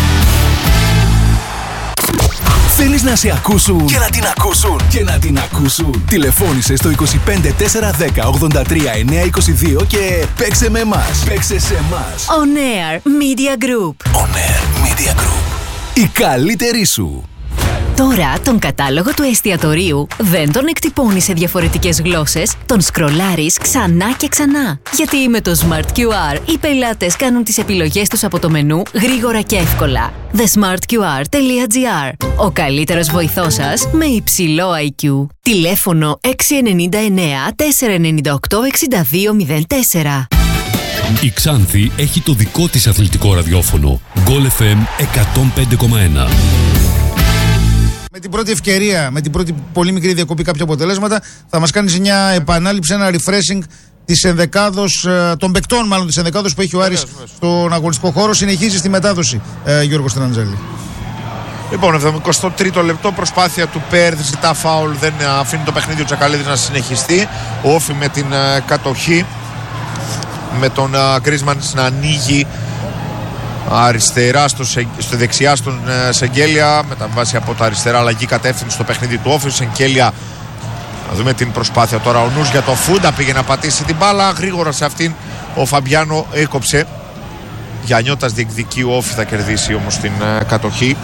C: Θέλεις να σε ακούσουν και να την ακούσουν και να την ακούσουν? Τηλεφώνησε στο 25 410 83 922 και παίξε με εμάς. Παίξε σε εμάς.
D: On Air Media Group.
C: On Air Media Group. Η καλύτερη σου.
D: Τώρα τον κατάλογο του εστιατορίου δεν τον εκτυπώνεις σε διαφορετικές γλώσσες, τον σκρολάρεις ξανά και ξανά. Γιατί με το Smart QR οι πελάτες κάνουν τις επιλογές τους από το μενού γρήγορα και εύκολα. thesmartqr.gr. Ο καλύτερος βοηθός σας με υψηλό IQ. Τηλέφωνο 699 498 6204.
C: Η Ξάνθη έχει το δικό της αθλητικό ραδιόφωνο. Goal FM 105,1.
A: Με την πρώτη ευκαιρία, με την πρώτη πολύ μικρή διακοπή κάποια αποτελέσματα, θα μας κάνεις μια επανάληψη, ένα refreshing της ενδεκάδος, των παικτών μάλλον της ενδεκάδος που έχει ο Άρης στον αγωνιστικό χώρο. Συνεχίζει στη μετάδοση, Γιώργο Στραντζέλη.
B: Λοιπόν, 73ο λεπτό, προσπάθεια του Πέρθ, ζητά φάουλ, δεν αφήνει το παιχνίδι ο Τσακαλίδης να συνεχιστεί. Ο Όφη με την κατοχή, με τον Κρίσμαν να ανοίγει αριστερά στο δεξιά στον Σεγγέλια, μεταβάσει από τα αριστερά, αλλαγή κατεύθυνση στο παιχνίδι του Όφη. Σεγγέλια Να δούμε την προσπάθεια τώρα. Ο νους για το Φούντα, πήγε να πατήσει την μπάλα. Γρήγορα σε αυτήν ο Φαμπιάνο έκοψε. Γιαννιώτας διεκδικεί, ο Όφη θα κερδίσει όμως την κατοχή.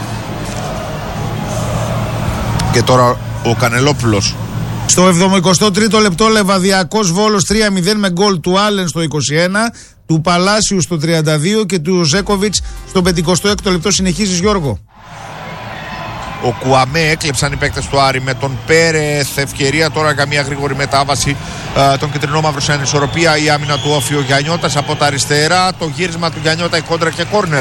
B: Και τώρα ο Κανελόπουλος.
A: Στο 73ο λεπτό Λεβαδιακός Βόλος 3-0 με γκολ του Άλεν στο 21, του Παλάσιου στο 32 και του Ζέκοβιτς στο 56ο λεπτό. Συνεχίζεις, Γιώργο.
B: Ο Κουαμέ έκλεψαν οι παίκτες του Άρη με τον Πέρεθ. Ευκαιρία τώρα για μια γρήγορη μετάβαση των κεντρινόμαυρων σε ανισορροπία. Η άμυνα του Όφη, ο Γιαννιώτας από τα αριστερά. Το γύρισμα του Γιαννιώτα, η κόντρα και κόρνερ.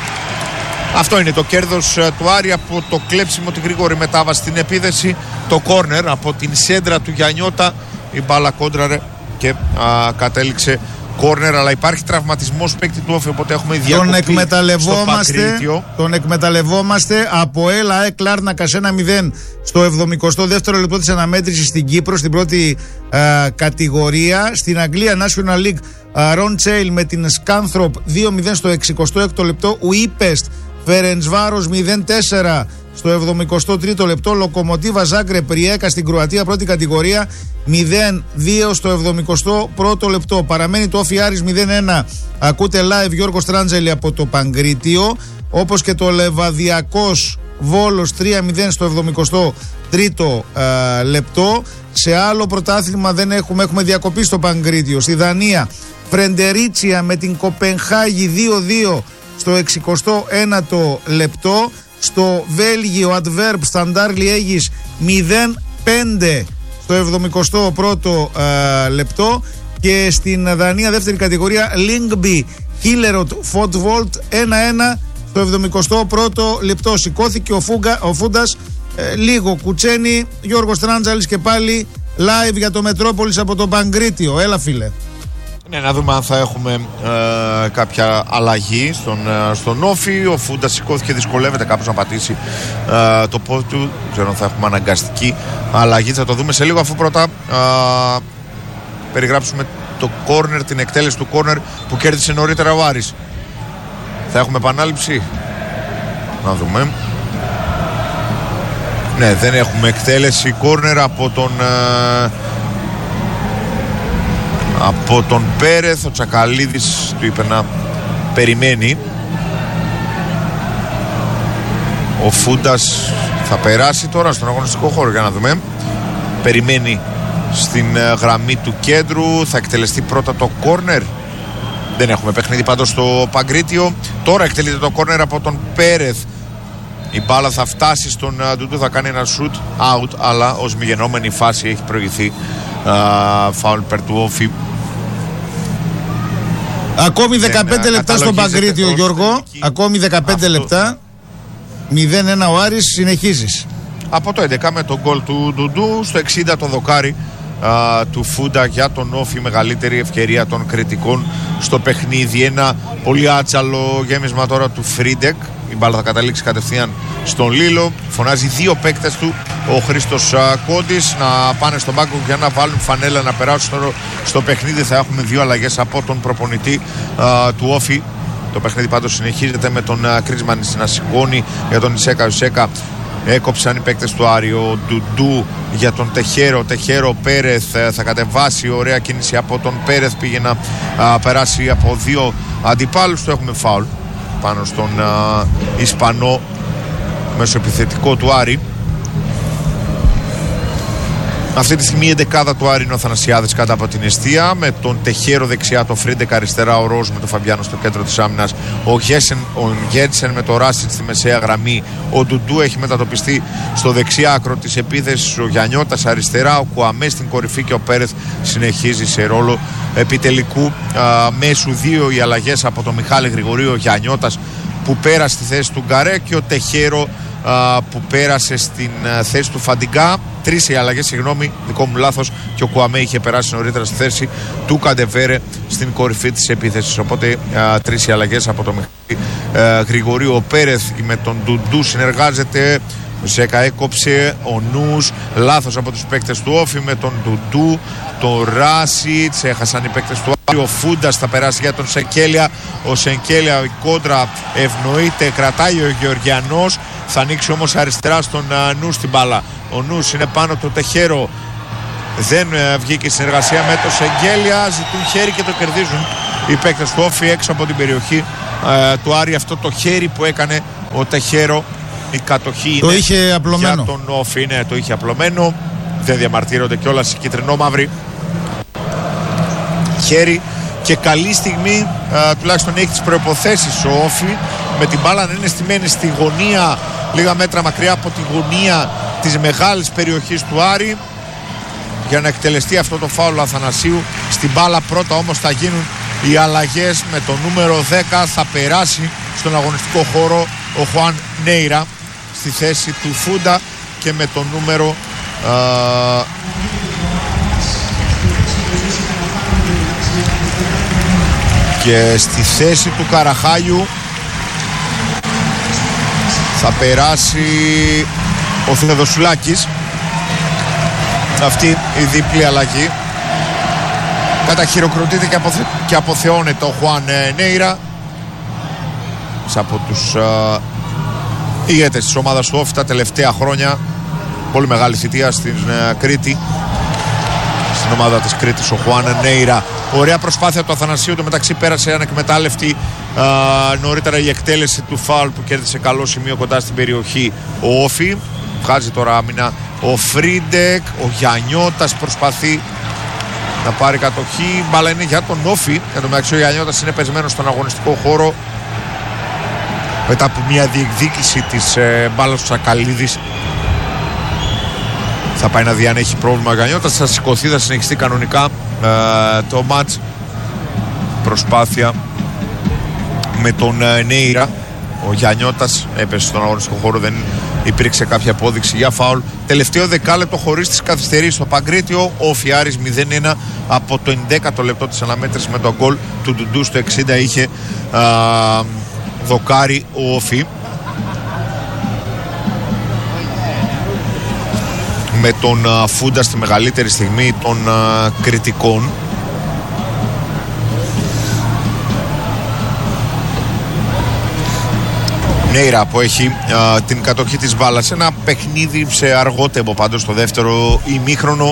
B: Αυτό είναι το κέρδος του Άρη από το κλέψιμο, τη γρήγορη μετάβαση στην επίδεση. Το κόρνερ από την σέντρα του Γιαννιώτα. Η μπάλα κόντραρε και κατέληξε κόρνερ, αλλά υπάρχει τραυματισμός παίκτη του Όφη, οπότε έχουμε διακοπή.
A: Τον εκμεταλλευόμαστε από ΕΛΑ Λάρνακας 1-0 στο 72ο λεπτό της αναμέτρησης στην Κύπρο, στην πρώτη κατηγορία. Στην Αγγλία National League, Ρον Τσέιλ με την Σκάνθρωπ 2-0 στο 66ο λεπτό. Ουίπεστ Φερεντσβάρος 0-4 στο 73ο λεπτό. Λοκομοτίβα Ζάγκρεπ Ριέκα στην Κροατία, πρώτη κατηγορία 0-2 στο 71ο λεπτό. Παραμένει το Όφι Άρης 0-1. Ακούτε live Γιώργο Στράντζελη από το Παγκρίτιο. Όπως και το Λεβαδιακός Βόλος 3-0 στο 73ο λεπτό. Σε άλλο πρωτάθλημα δεν έχουμε διακοπή στο Παγκρίτιο. Στη Δανία Φρεντερίτσια με την Κοπενχάγη 2-2 στο 61ο λεπτό. Στο Βέλγιο Adverb Σταντάρ Λιέγης 0-5 στο 71ο λεπτό. Και στην Δανία δεύτερη κατηγορία Lyngby Hillerød Fotvold 1-1 στο 71ο λεπτό. Σηκώθηκε ο Φούντας λίγο κουτσένει. Γιώργος Τράντζαλης και πάλι live για το Μετρόπολης από τον Παγκρίτιο. Έλα φίλε.
B: Ναι, να δούμε αν θα έχουμε κάποια αλλαγή στον Όφη. Ο Φούντας σηκώθηκε, δυσκολεύεται κάπως να πατήσει το πόδι του. Δεν ξέρω αν θα έχουμε αναγκαστική αλλαγή. Θα το δούμε σε λίγο, αφού πρώτα περιγράψουμε το κόρνερ, την εκτέλεση του κόρνερ που κέρδισε νωρίτερα ο Άρης. Θα έχουμε επανάληψη. Να δούμε. Ναι, δεν έχουμε εκτέλεση κόρνερ από τον Πέρεθ. Ο Τσακαλίδης του είπε να περιμένει. Ο Φούντας θα περάσει τώρα στον αγωνιστικό χώρο, για να δούμε. Περιμένει στην γραμμή του κέντρου. Θα εκτελεστεί πρώτα το κόρνερ. Δεν έχουμε παιχνίδι πάντως στο Παγκρίτιο. Τώρα εκτελείται το κόρνερ από τον Πέρεθ. Η μπάλα θα φτάσει στον Ντουντού, θα κάνει ένα shoot out, αλλά ως μη γεννόμενη φάση έχει προηγηθεί φάουλ περ του Όφη.
A: Ακόμη 15 λεπτά στον Παγκρίτιο, Γιώργο. Ακόμη 15 λεπτά. 0-1 ο Άρης, συνεχίζεις.
B: Από το 11 με τον γκολ του Ντουντού, στο 60 το δοκάρι του Φούντα για τον Όφη. Μεγαλύτερη ευκαιρία των κριτικών στο παιχνίδι. Ένα πολύ άτσαλο γέμισμα τώρα του Φρίντεκ. Η μπάλα θα καταλήξει κατευθείαν στον Λίλο. Φωνάζει δύο παίκτες του, ο Χρήστος Κόντης, να πάνε στον πάγκο για να βάλουν φανέλα, να περάσουν στο παιχνίδι. Θα έχουμε δύο αλλαγές από τον προπονητή του Όφη. Το παιχνίδι πάντως συνεχίζεται με τον Κρίσμαν να σηκώνει για τον Ισέκα. Έκοψαν οι παίκτες του Άρη. Ο Ντουντού για τον Τεχέρο Πέρεθ θα κατεβάσει. Ωραία κίνηση από τον Πέρεθ, πήγε να περάσει από δύο αντιπάλους του. Έχουμε φάουλ πάνω στον Ισπανό μεσοεπιθετικό του Άρη. Αυτή τη στιγμή η εντεκάδα του Άρη είναι ο Θανασιάδης κάτω από την εστία, με τον Τεχέρο δεξιά, το Φρίντεκ αριστερά, ο Ροζ με τον Φαμπιάνο στο κέντρο της άμυνας, ο Γένσεν με το Ράσιτ στη μεσαία γραμμή, ο Ντουντού έχει μετατοπιστεί στο δεξί άκρο της επίθεσης, ο Γιαννιώτας αριστερά, ο Κουαμέ στην κορυφή και ο Πέρεθ συνεχίζει σε ρόλο επιτελικού μέσου. Δύο οι αλλαγές από τον Μιχάλη Γρηγορίου, ο Γιαννιώτας που πέρασε στη θέση του Γκαρέ και ο Τεχέρο που πέρασε στην θέση του Φαντιγκά. Τρεις οι αλλαγές, συγγνώμη, δικό μου λάθος, και ο Κουαμέ είχε περάσει νωρίτερα στη θέση του Καντεβέρε στην κορυφή της επίθεσης. Οπότε τρεις οι αλλαγές από τον Μιχάλη Γρηγορίου. Ο Πέρεθ με τον Ντουντού συνεργάζεται. Ζέκα έκοψε, ο Νους, λάθος από τους παίκτες του Όφη με τον Ντουντού, τον Ράσιτς, έχασαν οι παίκτες του Όφη. Ο Φούντας θα περάσει για τον Σενκέλια. Ο Σενκέλια, η κόντρα ευνοείται, κρατάει ο Γεωργιανός, θα ανοίξει όμως αριστερά στον Νους την μπάλα. Ο Νους είναι πάνω το Τεχέρο, δεν βγήκε η συνεργασία με τον Σενκέλια, ζητούν χέρι και το κερδίζουν οι παίκτες του Όφη έξω από την περιοχή του Άρη. Αυτό το χέρι που έκανε ο Τεχέρο, η κατοχή
A: το είχε απλωμένο.
B: Για τον Όφη, ναι, το είχε απλωμένο. Δεν διαμαρτύρονται κιόλας οι κυτρινόμαυροι. Χέρι και καλή στιγμή, τουλάχιστον έχει τις προϋποθέσεις ο Όφη, με την μπάλα να είναι στημένη στη γωνία, λίγα μέτρα μακριά από τη γωνία της μεγάλης περιοχής του Άρη, για να εκτελεστεί αυτό το φάουλ Αθανασίου. Στην μπάλα πρώτα όμως θα γίνουν οι αλλαγές. Με το νούμερο 10 θα περάσει στον αγωνιστικό χώρο ο Χουάν Νέιρα στη θέση του Φούντα, και με το νούμερο και στη θέση του Καραχάγιου θα περάσει ο Θεοδοσουλάκης. Αυτή η διπλή αλλαγή. Καταχειροκροτείται και αποθεώνεται ο Χουάν Νέιρα, από τους ηγέτες της ομάδας του Όφη τα τελευταία χρόνια. Πολύ μεγάλη θητεία στην Κρήτη, στην ομάδα της Κρήτης ο Χουάν Νέιρα. Ωραία προσπάθεια του Αθανασίου, το μεταξύ πέρασε ανεκμετάλλευτη νωρίτερα η εκτέλεση του φάουλ που κέρδισε καλό σημείο κοντά στην περιοχή ο Όφη. Βγάζει τώρα άμυνα ο Φρίντεκ, ο Γιαννιώτας προσπαθεί να πάρει κατοχή, μπάλα είναι για τον Όφη. Εν τω μεταξύ ο Γιαννιώτας είναι πεσμένος στον αγωνιστικό χώρο μετά από μια διεκδίκηση της μπάλας του Σακαλίδης. Θα πάει να δει αν έχει πρόβλημα ο Γιαννιώτας, θα σηκωθεί, θα συνεχιστεί κανονικά το μάτς. Προσπάθεια με τον Νέιρα. Ο Γιαννιώτας έπεσε στον αγωνιστικό χώρο, δεν υπήρξε κάποια απόδειξη για φάουλ. Τελευταίο δεκάλεπτο χωρίς τις καθυστερήσεις στο Παγκρίτιο, ο Φιάρης 0-1 από το 11ο λεπτό της αναμέτρησης με τον γκολ του Ντουντού στο 60 είχε δοκάρει ο Όφη. Με τον Φούντα στη μεγαλύτερη στιγμή των κριτικών. Νέιρα που έχει την κατοχή της μπάλας. Ένα παιχνίδι σε αργό τέμπο πάντως στο δεύτερο ημίχρονο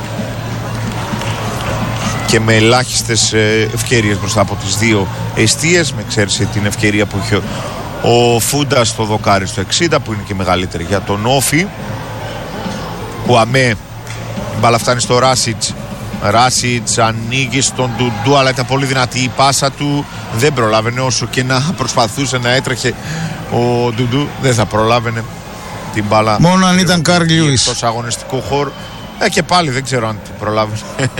B: και με ελάχιστες ευκαιρίες μπροστά από τις δύο εστίες, με εξαίρεση την ευκαιρία που είχε ο Φούντα στο δοκάρι στο 60 που είναι και μεγαλύτερη για τον Όφη. Που αμέ η μπάλα φτάνει στο Ράσιτς. Ράσιτς ανοίγει στον Ντουντού, αλλά ήταν πολύ δυνατή η πάσα του, δεν προλάβαινε. Όσο και να προσπαθούσε να έτρεχε ο Ντουντού, δεν θα προλάβαινε την μπάλα.
A: Μόνο αν ήταν Καρλ Λιούις
B: στο αγωνιστικό χώρο. Και πάλι δεν ξέρω αν την προλάβαινε.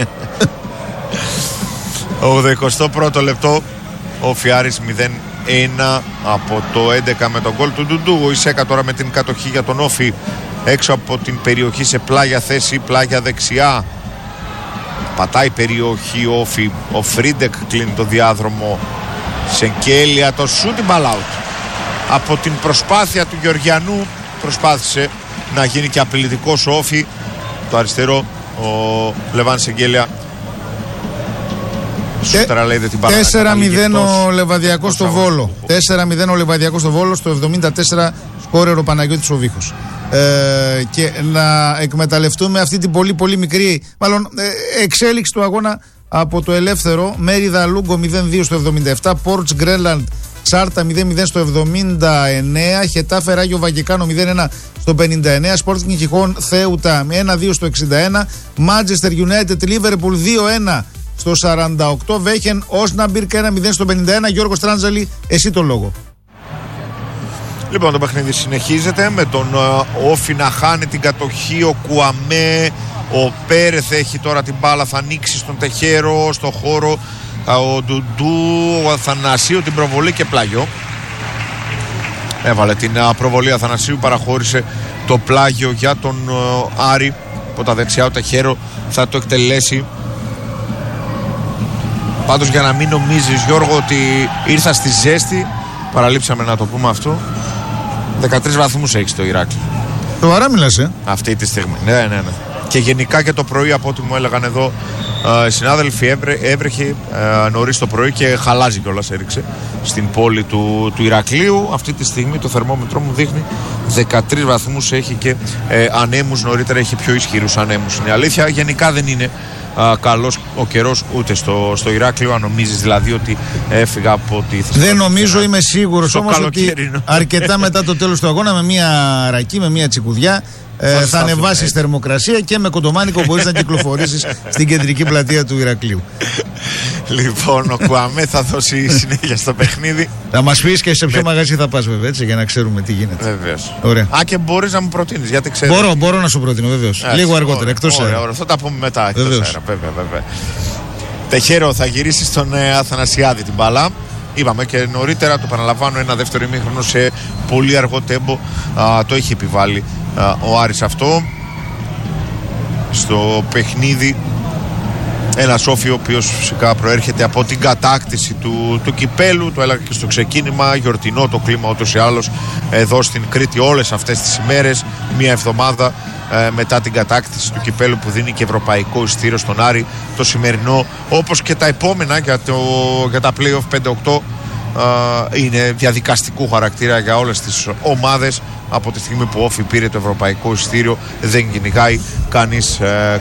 B: 81ο λεπτό, ο Φιάρης 0-1 από το 11 με τον γκολ του Ντουντού. Ο Ισέκα τώρα με την κατοχή για τον Όφη έξω από την περιοχή σε πλάγια θέση, πλάγια δεξιά. Πατάει περιοχή Όφη, ο Φρίντεκ κλείνει το διάδρομο. Σενκέλια, το shooting ball out. Από την προσπάθεια του Γεωργιανού προσπάθησε να γίνει και απειλητικός ο Όφη. Το αριστερό, ο Λεβάν Σενκέλια
A: 4-0 ο Λεβαδιακός στο Βόλο. 4-0 ο Λεβαδιακός στο Βόλο, στο 74 σκόρερ ο Παναγιώτης ο Βίχος. Και να εκμεταλλευτούμε αυτή την πολύ πολύ μικρή εξέλιξη του αγώνα από το ελεύθερο. Μέριδα Λούγκο 0-2 στο 77, Πόρτς Γκρένλαντ Σάρτα 0-0 στο 79, Χετάφε Ράγιο Βαγικάνο 0-1 στο 59, Sporting Χιχών Θέουτα 1-2 στο 61, Manchester United Liverpool 2-1 στο 48, Βέχεν Όσναμπιρκ 1-0 στο 51. Γιώργος Τράντζαλη, εσύ το λόγο.
B: Λοιπόν, το παιχνίδι συνεχίζεται με τον Όφη να χάνει την κατοχή, ο Κουαμέ, ο Πέρεθ έχει τώρα την μπάλα, θα ανοίξει στον Τεχέρο, στο χώρο, ο Ντουντού, ο Αθανασίου, την προβολή και πλάγιο. Έβαλε την προβολή Αθανασίου, παραχώρησε το πλάγιο για τον Άρη, από τα δεξιά ο Τεχέρο θα το εκτελέσει. Πάντως για να μην νομίζεις, Γιώργο, ότι ήρθα στη ζέστη, παραλείψαμε να το πούμε αυτό, 13 βαθμούς έχει στο Ηράκλειο.
A: Σοβαρά μιλάς,
B: αυτή τη στιγμή. Ναι. Και γενικά και το πρωί, από ό,τι μου έλεγαν εδώ οι συνάδελφοι, έβρεχε νωρίς το πρωί και χαλάζει κιόλας, έριξε στην πόλη του Ηρακλείου. Αυτή τη στιγμή το θερμόμετρό μου δείχνει 13 βαθμούς, έχει και ανέμους. Νωρίτερα έχει πιο ισχυρούς ανέμους. Είναι αλήθεια, γενικά δεν είναι καλός ο καιρός ούτε στο Ηράκλειο. Αν νομίζεις δηλαδή ότι έφυγα από τη Θεσσαλονίκη.
A: Δεν νομίζω, είμαι σίγουρος όμως ότι αρκετά μετά το τέλος του αγώνα, με μια ρακή, με μια τσικουδιά, θα ανεβάσεις θερμοκρασία και με κοντομάνικο μπορείς να κυκλοφορήσεις στην κεντρική πλατεία του Ηρακλείου.
B: Λοιπόν, ο Κουαμέ θα δώσει συνέχεια στο παιχνίδι.
A: Θα μας πεις και σε ποιο μαγαζί θα πας, βέβαια, έτσι, για να ξέρουμε τι γίνεται.
B: Βεβαίως.
A: Ωραία.
B: Και μπορείς να μου προτείνεις, γιατί ξέρω.
A: Μπορώ να σου προτείνω, βεβαίως. Λίγο αργότερα, εκτός αέρα.
B: Ωραία, θα τα πούμε μετά. Εκτός αέρα, βέβαια. Τεχέρο, θα γυρίσει στον Αθανασιάδη την μπάλα. Είπαμε και νωρίτερα, το επαναλαμβάνω, ένα δεύτερο ημίχρονο σε πολύ αργό τέμπο. Το έχει επιβάλει ο Άρης αυτό στο παιχνίδι. Ένας Όφη ο οποίος φυσικά προέρχεται από την κατάκτηση του κυπέλου. Το έλεγα και στο ξεκίνημα, γιορτινό το κλίμα ούτως ή άλλως εδώ στην Κρήτη όλες αυτές τις ημέρες, μία εβδομάδα μετά την κατάκτηση του κυπέλου που δίνει και ευρωπαϊκό εισιτήριο στον Άρη. Το σημερινό, όπως και τα επόμενα για τα play-off 5-8, είναι διαδικαστικού χαρακτήρα για όλες τις ομάδες. Από τη στιγμή που ο Όφη πήρε το ευρωπαϊκό εισιτήριο, δεν κυνηγάει κανείς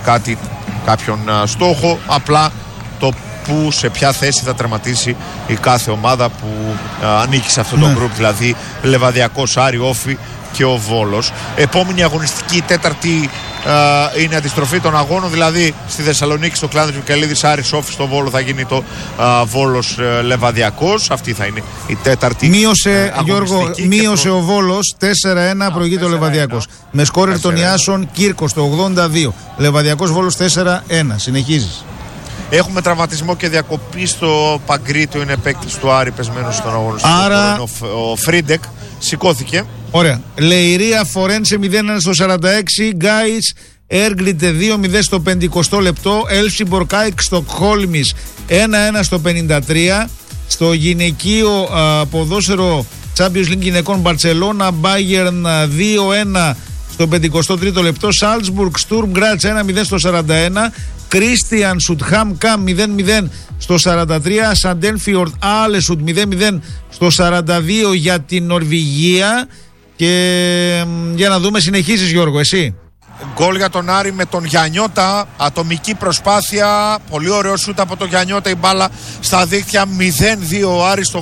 B: κάποιον στόχο, απλά το που σε ποια θέση θα τερματίσει η κάθε ομάδα που ανήκει σε αυτό το γκρουπ, δηλαδή Λεβαδιακός, Άρη, Όφη και ο Βόλος. Επόμενη αγωνιστική, τέταρτη, είναι αντιστροφή των αγώνων, δηλαδή στη Θεσσαλονίκη στο Κλάνδρης Βικελίδης, Άρης Όφη, στο Βόλο θα γίνει το Βόλος Λεβαδιακός. Αυτή θα είναι η τέταρτη αγωνιστική.
A: Μείωσε ο Βόλος 4-1, προηγείται ο Λεβαδιακός. Με σκόρερ των Ιάσων Κύρκος το 82. Λεβαδιακός Βόλος 4-1. Συνεχίζεις.
B: Έχουμε τραυματισμό και διακοπή στο Παγκρίτιο, είναι παίκτης του Άρη πεσμένος στον αγωνιστικό.
A: Άρα
B: ο Φρίντεκ σηκώθηκε.
A: Ωραία. Λεϊρία Φορένσε 0-1 στο 46. Γκάις Έργλιτε 2-0 στο 50 λεπτό. Έλσιμπορ Κάικ Στοκχόλμης 1-1 στο 53. Στο γυναικείο ποδόσφαιρο Champions League γυναικών, Μπαρτσελώνα Μπάγερν 2-1 στο 53ο λεπτό. Σάλτσμπουργκ Στουρμ Γκράτς 1-0 στο 41. Κρίστιαν Σουτχάμ Καμ 0-0 στο 43. Σαντένφιορτ Άλεσουτ 0-0 στο 42 για την Νορβηγία. Και για να δούμε, συνεχίσεις Γιώργο, εσύ.
B: Γκολ για τον Άρη με τον Γιαννιώτα. Ατομική προσπάθεια. Πολύ ωραίο σούτ από τον Γιαννιώτα. Η μπάλα στα δίχτυα. 0-2 ο Άρης στο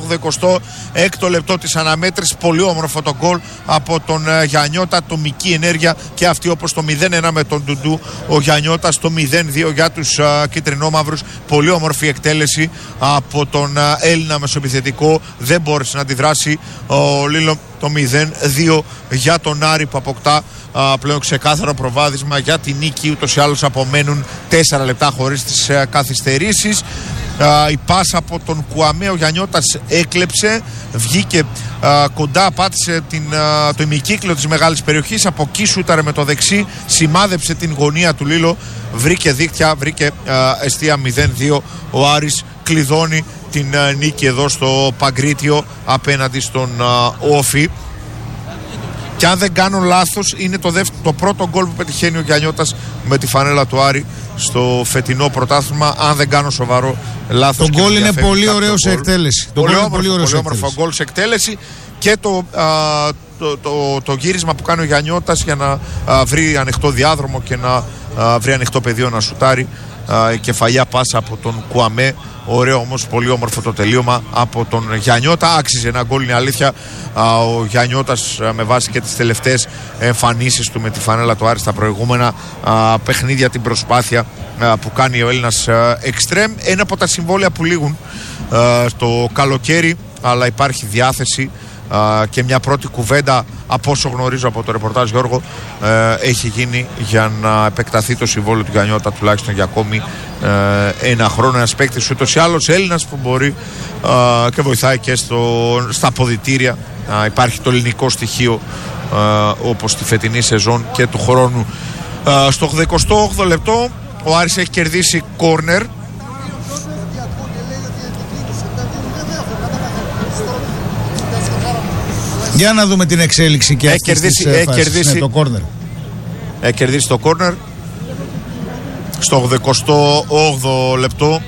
B: 86ο λεπτό της αναμέτρησης. Πολύ όμορφο το γκολ από τον Γιαννιώτα. Ατομική ενέργεια και αυτή, όπως το 0-1 με τον Ντουντού. Ο Γιαννιώτα στο 0-2 για τους κίτρινόμαυρους. Πολύ όμορφη εκτέλεση από τον Έλληνα μεσοεπιθετικό. Δεν μπόρεσε να αντιδράσει ο Λίλο. Το 0-2 για τον Άρη που αποκτά πλέον ξεκάθαρο προβάδισμα για την νίκη. Ούτως ή άλλως απομένουν 4 λεπτά χωρίς τις καθυστερήσεις. Η πάσα από τον Κουαμέ, ο Γιαννιώτας έκλεψε, βγήκε κοντά, πάτησε το ημικύκλιο της μεγάλης περιοχής. Από εκεί σούταρε με το δεξί, σημάδεψε την γωνία του Λίλο, βρήκε δίκτυα, βρήκε εστία. 0-2 ο Άρης κλειδώνει την νίκη εδώ στο Παγκρίτιο απέναντι στον Όφη. Και αν δεν κάνω λάθος, είναι το πρώτο γκολ που πετυχαίνει ο Γιαννιώτας με τη φανέλα του Άρη στο φετινό πρωτάθλημα. Αν δεν κάνω σοβαρό λάθος.
A: Το γκολ είναι πολύ ωραίο σε εκτέλεση.
B: Πολύ όμορφο γκολ σε εκτέλεση. Και το γύρισμα που κάνει ο Γιαννιώτας για να βρει ανοιχτό διάδρομο και να βρει ανοιχτό πεδίο να σουτάρει. Κεφαλιά πάσα από τον Κουαμέ. Ωραίο όμως, πολύ όμορφο το τελείωμα από τον Γιαννιώτα. Άξιζε ένα γκολ, είναι αλήθεια. Ο Γιαννιώτας, με βάση και τις τελευταίες εμφανίσεις του με τη φανέλα του Άρη στα προηγούμενα παιχνίδια, την προσπάθεια που κάνει ο Έλληνας εξτρέμ. Ένα από τα συμβόλαια που λήγουν το καλοκαίρι, αλλά υπάρχει διάθεση και μια πρώτη κουβέντα, από όσο γνωρίζω από το ρεπορτάζ, Γιώργο, έχει γίνει για να επεκταθεί το συμβόλαιο του Γιαννιώτα τουλάχιστον για ακόμη ένα χρόνο. Ένας παίκτης ούτως ή άλλως Έλληνας που μπορεί και βοηθάει και στα αποδυτήρια. Υπάρχει το ελληνικό στοιχείο όπως τη φετινή σεζόν και του χρόνου. Στο 88ο λεπτό ο Άρης έχει κερδίσει κόρνερ.
A: Για να δούμε την εξέλιξη και αυτής της φάσης. Ναι, το κόρνερ.
B: Έχει κερδίσει το κόρνερ στο 88ο λεπτό.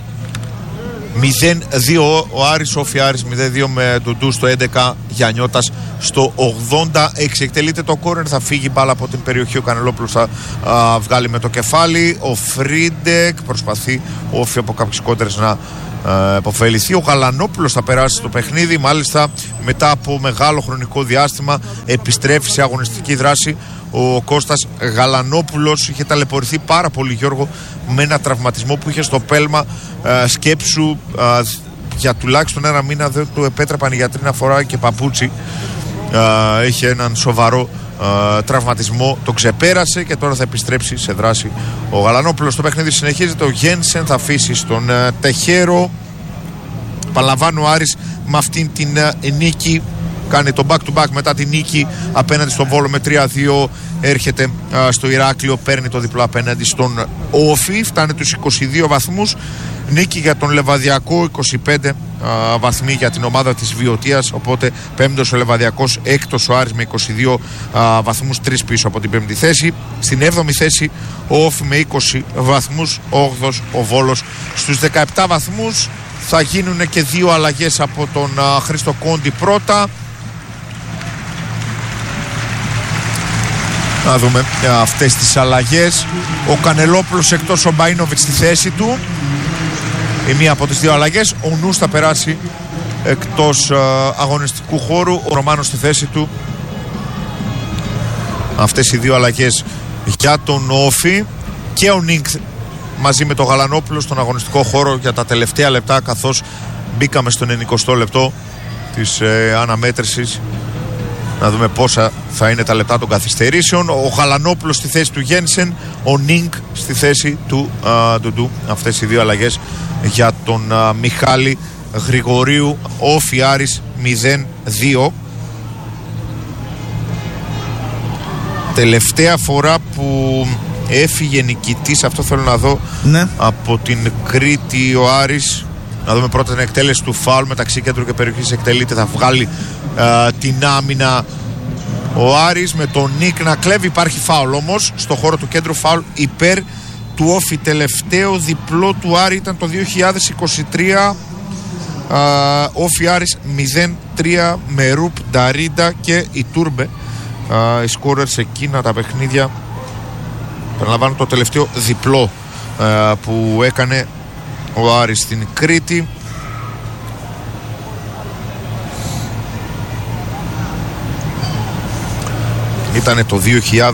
B: 0-2 ο Άρης, Όφι Άρης 0-2 με Ντουντού στο 11, Γιαννιώτας στο 86. Εκτελείται το κόρνερ, θα φύγει μπάλα από την περιοχή, ο Κανελόπουλος θα βγάλει με το κεφάλι. Ο Φρίντεκ προσπαθεί ο Όφι από κάποιες κόντρες να επωφεληθεί. Ο Γαλανόπουλος θα περάσει στο παιχνίδι, μάλιστα μετά από μεγάλο χρονικό διάστημα επιστρέφει σε αγωνιστική δράση. Ο Κώστας Γαλανόπουλος είχε ταλαιπωρηθεί πάρα πολύ, Γιώργο, με ένα τραυματισμό που είχε στο πέλμα. Σκέψου, για τουλάχιστον ένα μήνα δεν του επέτρεπαν οι γιατροί να φοράει και παπούτσι. Είχε έναν σοβαρό τραυματισμό, το ξεπέρασε και τώρα θα επιστρέψει σε δράση ο Γαλανόπουλος. Το παιχνίδι συνεχίζεται, ο Γένσεν θα αφήσει στον Τεχέρο. Παλαμβάνει ο Άρης με αυτήν την νίκη, κάνει το back to back μετά την νίκη απέναντι στον Βόλο με 3-2, έρχεται στο Ηράκλειο, παίρνει το διπλό απέναντι στον Όφι, φτάνει τους 22 βαθμούς. Νίκη για τον Λεβαδιακό, 25 βαθμοί για την ομάδα της Βιωτίας, οπότε πέμπτος ο Λεβαδιακός, έκτος ο Άρης με 22 βαθμούς, 3 πίσω από την πέμπτη θέση. Στην 7η θέση ο Όφι με 20 βαθμούς, 8ος ο Βόλος στους 17 βαθμούς. Θα γίνουν και 2 αλλαγές από τον Χρήστο Κόντι πρώτα. Να δούμε αυτές τις αλλαγές. Ο Κανελόπουλος εκτός, ο Μπαΐνοβιτς στη θέση του. Η μία από τις 2 αλλαγές. Ο Νους θα περάσει εκτός αγωνιστικού χώρου. Ο Ρωμάνος στη θέση του. Αυτές οι 2 αλλαγές για τον Όφι. Και ο Νίκ μαζί με τον Γαλανόπουλο στον αγωνιστικό χώρο για τα τελευταία λεπτά, καθώς μπήκαμε στον 90ο λεπτό της αναμέτρησης. Να δούμε πόσα θα είναι τα λεπτά των καθυστερήσεων. Ο Γαλανόπουλος στη θέση του Γένσεν, ο Νίνκ στη θέση του Ντουντού. Αυτές οι 2 αλλαγές για τον Μιχάλη Γρηγορίου. Όφι Άρης 0-2. Τελευταία φορά που έφυγε νικητής, αυτό θέλω να δω, ναι, από την Κρήτη ο Άρης. Να δούμε πρώτα την εκτέλεση του φάουλ μεταξύ κέντρου και περιοχής. Εκτελείται, θα βγάλει την άμυνα ο Άρης με τον Νίκ να κλέβει. Υπάρχει φάουλ όμως στο χώρο του κέντρου, φάουλ υπέρ του Όφι. Τελευταίο διπλό του Άρη ήταν το 2023. Όφι Άρης 0-3 με Ρουπ, Νταρίντα και η Τούρμπε. Οι σκόρερ σε εκείνα τα παιχνίδια. Περιλαμβάνω το τελευταίο διπλό που έκανε ο Άρης στην Κρήτη. Ήτανε το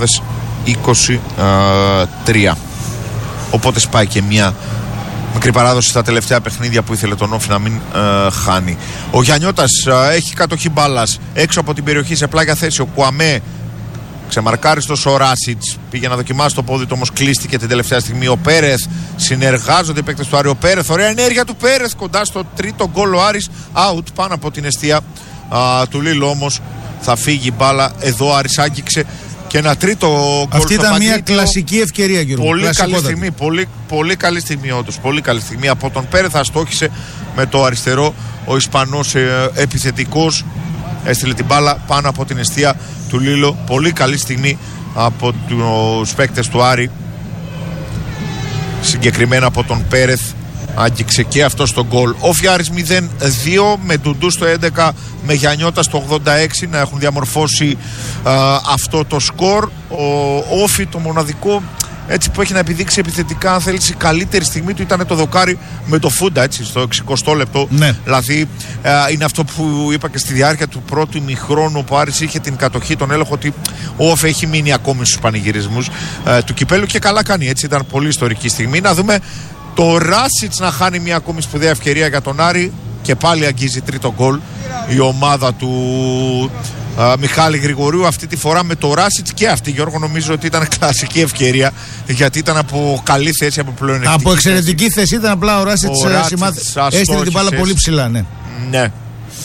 B: 2023. Οπότε σπάει και μια μικρή παράδοση στα τελευταία παιχνίδια που ήθελε τον Όφι να μην χάνει. Ο Γιαννιώτας έχει κατοχή μπάλας έξω από την περιοχή σε πλάγια θέση. Ο Κουαμέ ξεμαρκάριστος, ο Ράσιτς πήγε να δοκιμάσει το πόδι του, όμως κλείστηκε την τελευταία στιγμή. Ο Πέρεθ, συνεργάζονται οι παίκτες του Άρη. Ο Πέρεθ, ωραία ενέργεια του Πέρεθ κοντά στο τρίτο γκολ. Ο Άρης out πάνω από την εστία του Λίλο, όμως θα φύγει η μπάλα. Εδώ ο Άρης άγγιξε και ένα τρίτο γκολ.
A: Αυτή ήταν μια κλασική ευκαιρία, Γιώργο.
B: Πολύ καλή στιγμή, πολύ καλή στιγμή όντως. Πολύ καλή στιγμή από τον Πέρεθ. Αστόχησε με το αριστερό ο Ισπανός επιθετικός. Έστειλε την μπάλα πάνω από την εστία του Λίλο. Πολύ καλή στιγμή από τους παίκτες του Άρη, συγκεκριμένα από τον Πέρεθ. Άγγιξε και αυτό στο γκολ. Όφι Άρης 0-2 με Ντουντού στο 11, με Γιαννιώτα στο 86 να έχουν διαμορφώσει αυτό το σκορ. Ο Όφι, το μοναδικό έτσι που έχει να επιδείξει επιθετικά, αν θέλεις, η καλύτερη στιγμή του ήταν το δοκάρι με το Φούντα, έτσι, στο 60ο λεπτό. Ναι. Δηλαδή είναι αυτό που είπα και στη διάρκεια του πρώτου ημιχρόνου που ο Άρης είχε την κατοχή, τον έλεγχο, ότι ο Όφι έχει μείνει ακόμη στους πανηγυρισμούς του κυπέλου και καλά κάνει, έτσι. Ήταν πολύ ιστορική στιγμή. Να δούμε το Ράσιτς να χάνει μια ακόμη σπουδαία ευκαιρία για τον Άρη και πάλι αγγίζει τρίτο γκολ η ομάδα του Μιχάλη Γρηγορίου, αυτή τη φορά με το Ράσιτς. Και αυτή, Γιώργο, νομίζω ότι ήταν κλασική ευκαιρία, γιατί ήταν από καλή θέση, από πλεονεκτική. Από
A: εξαιρετική θέση ήταν, απλά ο Ράσιτς έστειλε την μπάλα πολύ ψηλά, ναι.
B: Ναι.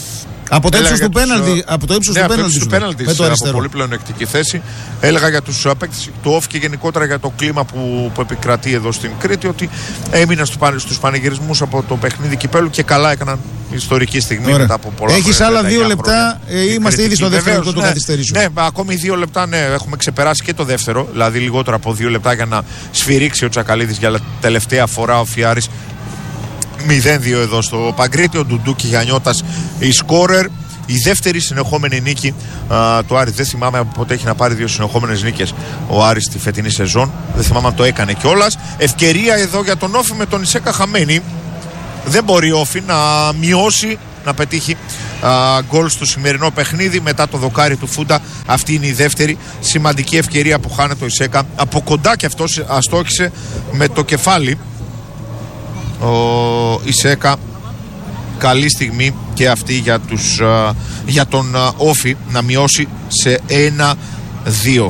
A: Από το ύψος του πέναλτι. Από το ύψος του πέναλτι.
B: Με το αριστερό. Από πολύ πλεονεκτική θέση. Έλεγα για τους παίκτες του ΟΦ και γενικότερα για το κλίμα που επικρατεί εδώ στην Κρήτη, ότι έμειναν στους πανηγυρισμούς από το παιχνίδι κυπέλου και καλά έκαναν ιστορική στιγμή. Μετά από πολλά χρόνια.
A: Έχεις άλλα 2 λεπτά. Είμαστε ήδη στο δεύτερο λεπτό του καθυστερήσεων.
B: Ναι, ακόμη 2 λεπτά. Ναι, έχουμε ξεπεράσει και το δεύτερο. Δηλαδή λιγότερο από 2 λεπτά για να σφυρίξει ο Τσακαλίδης για τελευταία φορά ο Φιάρης. 0-2 εδώ στο Παγκρίτιο. Ντουντούκι Γιαννιώτας η σκόρερ. Η δεύτερη συνεχόμενη νίκη του Άρη. Δεν θυμάμαι από πότε έχει να πάρει 2 συνεχόμενες νίκες ο Άρης στη φετινή σεζόν. Δεν θυμάμαι αν το έκανε κιόλας. Ευκαιρία εδώ για τον Όφη με τον Ισέκα χαμένη. Δεν μπορεί ο Όφη να μειώσει, να πετύχει γκολ στο σημερινό παιχνίδι μετά το δοκάρι του Φούντα. Αυτή είναι η δεύτερη σημαντική ευκαιρία που χάνεται ο Ισέκα. Από κοντά κι αυτός αστόχησε με το κεφάλι ο Ισέκα. Καλή στιγμή και αυτή για τον Όφη να μειώσει σε 1-2.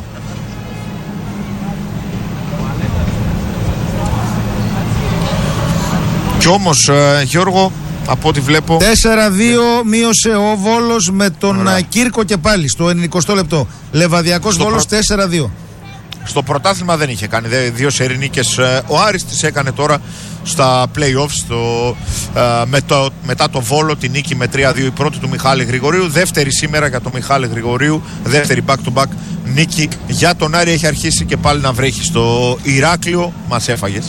B: Κι όμως Γιώργο, από ό,τι βλέπω
A: 4-2 μείωσε ο Βόλος με τον Κύρκο και πάλι στο 90 λεπτό. Λεβαδιακός Βόλος 4-2.
B: Στο πρωτάθλημα δεν είχε κάνει 2 σερί νίκες ο Άρης, τις έκανε τώρα στα play-offs μετά το Βόλο, τη νίκη με 3-2, η πρώτη του Μιχάλη Γρηγορίου, δεύτερη σήμερα για τον Μιχάλη Γρηγορίου, δεύτερη back-to-back νίκη για τον Άρη. Έχει αρχίσει και πάλι να βρέχει στο Ηράκλειο, μας έφαγες.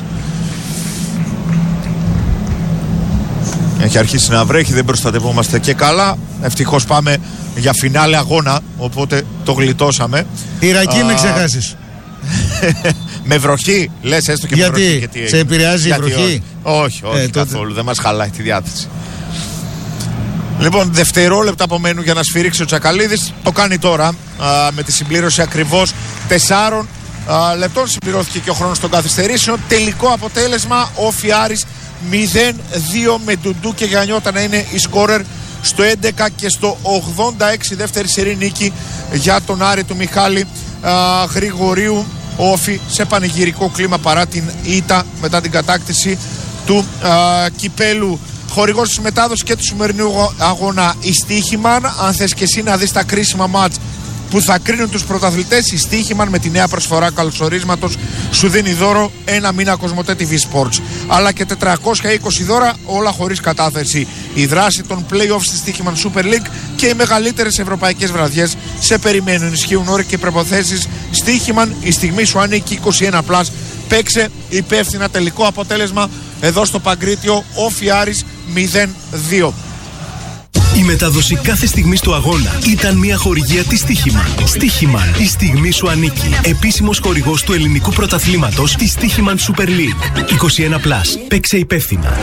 B: Έχει αρχίσει να βρέχει, δεν προστατευόμαστε και καλά. Ευτυχώς πάμε για φινάλε αγώνα, οπότε το γλιτώσαμε.
A: Ιρακή με ξεχάσεις.
B: Με βροχή, λες έστω και με βροχή. Γιατί
A: σε επηρεάζει η βροχή?
B: Όχι, καθόλου, δεν μας χαλάει τη διάθεση. Λοιπόν, δευτερόλεπτα απομένουν για να σφυρίξει ο Τσακαλίδης. Το κάνει τώρα με τη συμπλήρωση ακριβώς 4 λεπτών. Συμπληρώθηκε και ο χρόνος των καθυστερήσεων. Τελικό αποτέλεσμα, ο Φιάρης 0-2 με Ντουντού και Γιαννιώτα να είναι η σκόρερ στο 11 και στο 86, δεύτερη σερί νίκη για τον Άρη του Μιχάλη Γρηγορίου. Όφη σε πανηγυρικό κλίμα παρά την ήττα μετά την κατάκτηση του κυπέλου. Χορηγός της μετάδοσης και του σημερινού αγώνα η Στίχημαν. Αν θες και εσύ να δεις τα κρίσιμα μάτς που θα κρίνουν τους πρωταθλητές, η Στίχημαν με τη νέα προσφορά καλωσορίσματος σου δίνει δώρο 1 μήνα Κοσμοτέ TV Sports, αλλά και 420 δώρα, όλα χωρίς κατάθεση. Η δράση των play-offs στη Στίχημαν Super League και οι μεγαλύτερες ευρωπαϊκές βραδιές σε περιμένουν. Ισχύουν όροι και προποθέσεις. Στίχημαν, η στιγμή σου ανήκει. 21+. Παίξε υπεύθυνα. Τελικό αποτέλεσμα εδώ στο Παγκρίτιο, ο Φιάρης 0-2.
C: Η μετάδοση κάθε στιγμής του αγώνα ήταν μια χορηγία της Στίχημαν. Στίχημαν, η στιγμή σου ανήκει. Επίσημος χορηγός του ελληνικού πρωταθλήματος της Στίχημαν Super League. 21+. Παίξε υπεύθυνα.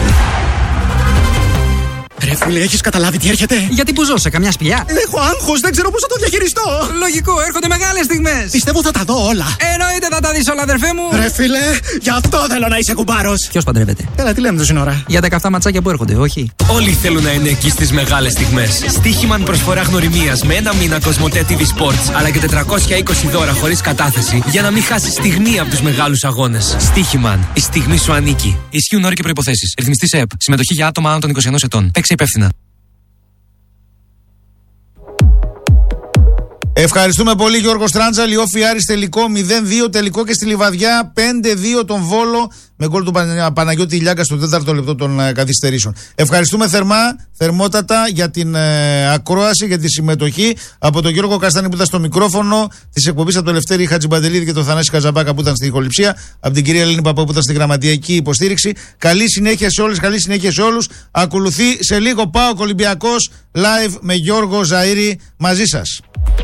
E: Ρε φίλε, έχεις καταλάβει τι έρχεται?
F: Γιατί που ζω, σε καμιά σπηλιά?
E: Έχω άγχος, δεν ξέρω πώς θα το διαχειριστώ.
F: Λογικό, έρχονται μεγάλες στιγμές.
E: Πιστεύω θα τα δω όλα.
F: Εννοείται θα τα δεις όλα, αδερφέ μου.
E: Ρε φίλε, γι' αυτό θέλω να είσαι κουμπάρος.
F: Ποιος παντρεύεται?
E: Έλα, τι λέμε τόση ώρα?
F: Για τα καυτά ματσάκια που έρχονται, όχι.
G: Όλοι θέλουν να είναι εκεί στις μεγάλες στιγμές. Στίχημαν προσφορά γνωριμίας με 1 μήνα Κοσμοτέ TV Sports, αλλά και 420 δώρα χωρίς κατάθεση για να μην χάσεις στιγμή από τους μεγάλους αγώνες. Στίχημαν, η στιγμή σου ανήκει. Ισχύουν όροι και προϋποθέσεις. Ρυθμιστής ΕΕΠ. Συμμετοχή για άτομα άνω των 21 ετών. Παίξε υπεύθυνα.
A: Ευχαριστούμε πολύ Γιώργο Στράντζαλ. Η Όφη Άρης τελικό 0-2, τελικό και στη Λιβαδιά 5-2 τον Βόλο με γκολ του Παναγιώτη Ηλιάγκα στο 4ο λεπτό των καθυστερήσεων. Ευχαριστούμε θερμότατα για την ακρόαση, για τη συμμετοχή από τον Γιώργο Καστάνη που ήταν στο μικρόφωνο της εκπομπής, από τον Λευτέρη Χατζιμπαντελίδη και τον Θανάση Καζαμπάκα που ήταν στη ηχοληψία, από την κυρία Ελένη Παπά που ήταν στη γραμματιακή υποστήριξη. Καλή συνέχεια σε όλες, καλή συνέχεια σε όλους. Ακολουθεί σε λίγο ΠΑΟΚ Ολυμπιακός live με Γιώργο Ζαΐρη μαζί σας.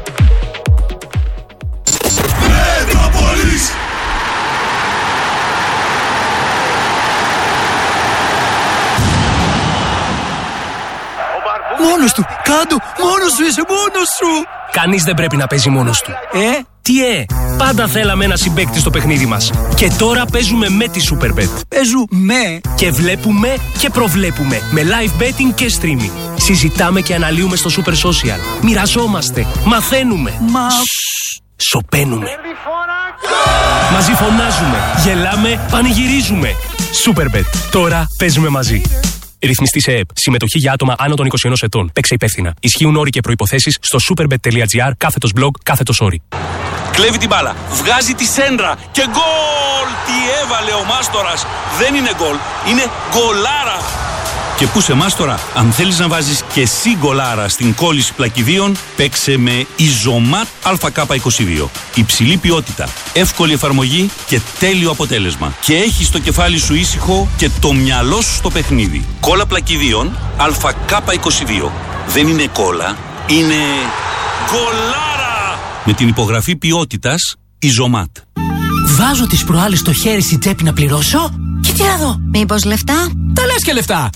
E: Μόνος του, κάτω, μόνος σου είσαι, μόνος σου.
G: Κανείς δεν πρέπει να παίζει μόνος του. Τι πάντα θέλαμε ένα συμπαίκτη στο παιχνίδι μας. Και τώρα παίζουμε με τη Superbet.
E: Παίζουμε
G: και βλέπουμε και προβλέπουμε με live betting και streaming. Συζητάμε και αναλύουμε στο Super Social. Μοιραζόμαστε, μαθαίνουμε. Σοπαίνουμε. Μαζί φωνάζουμε, γελάμε, πανηγυρίζουμε. Superbet. Τώρα παίζουμε μαζί.
H: Ρυθμιστή σε ΕΕΠ. Συμμετοχή για άτομα άνω των 21 ετών. Παίξε υπεύθυνα. Ισχύουν όροι και προϋποθέσεις στο superbet.gr/blog/όροι.
I: Κλέβει την μπάλα, βγάζει τη σέντρα και γκολ! Τι έβαλε ο Μάστορας! Δεν είναι γκολ, είναι γκολάρα! Και πού σε Μάστορα, αν θέλεις να βάζεις και εσύ γκολάρα στην κόλληση πλακιδίων, παίξε με Ιζωμάτ ΑΚ22. Υψηλή ποιότητα, εύκολη εφαρμογή και τέλειο αποτέλεσμα. Και έχεις το κεφάλι σου ήσυχο και το μυαλό σου στο παιχνίδι. Κόλλα πλακιδίων ΑΚ22. Δεν είναι κόλλα, είναι γκολάρα! Με την υπογραφή ποιότητας Ιζωμάτ.
J: Βάζω τις προάλλες στο χέρι στην τσέπη να πληρώσω και τι να δω.
K: Μήπως λεφτά?
J: Τα λες και λεφτά.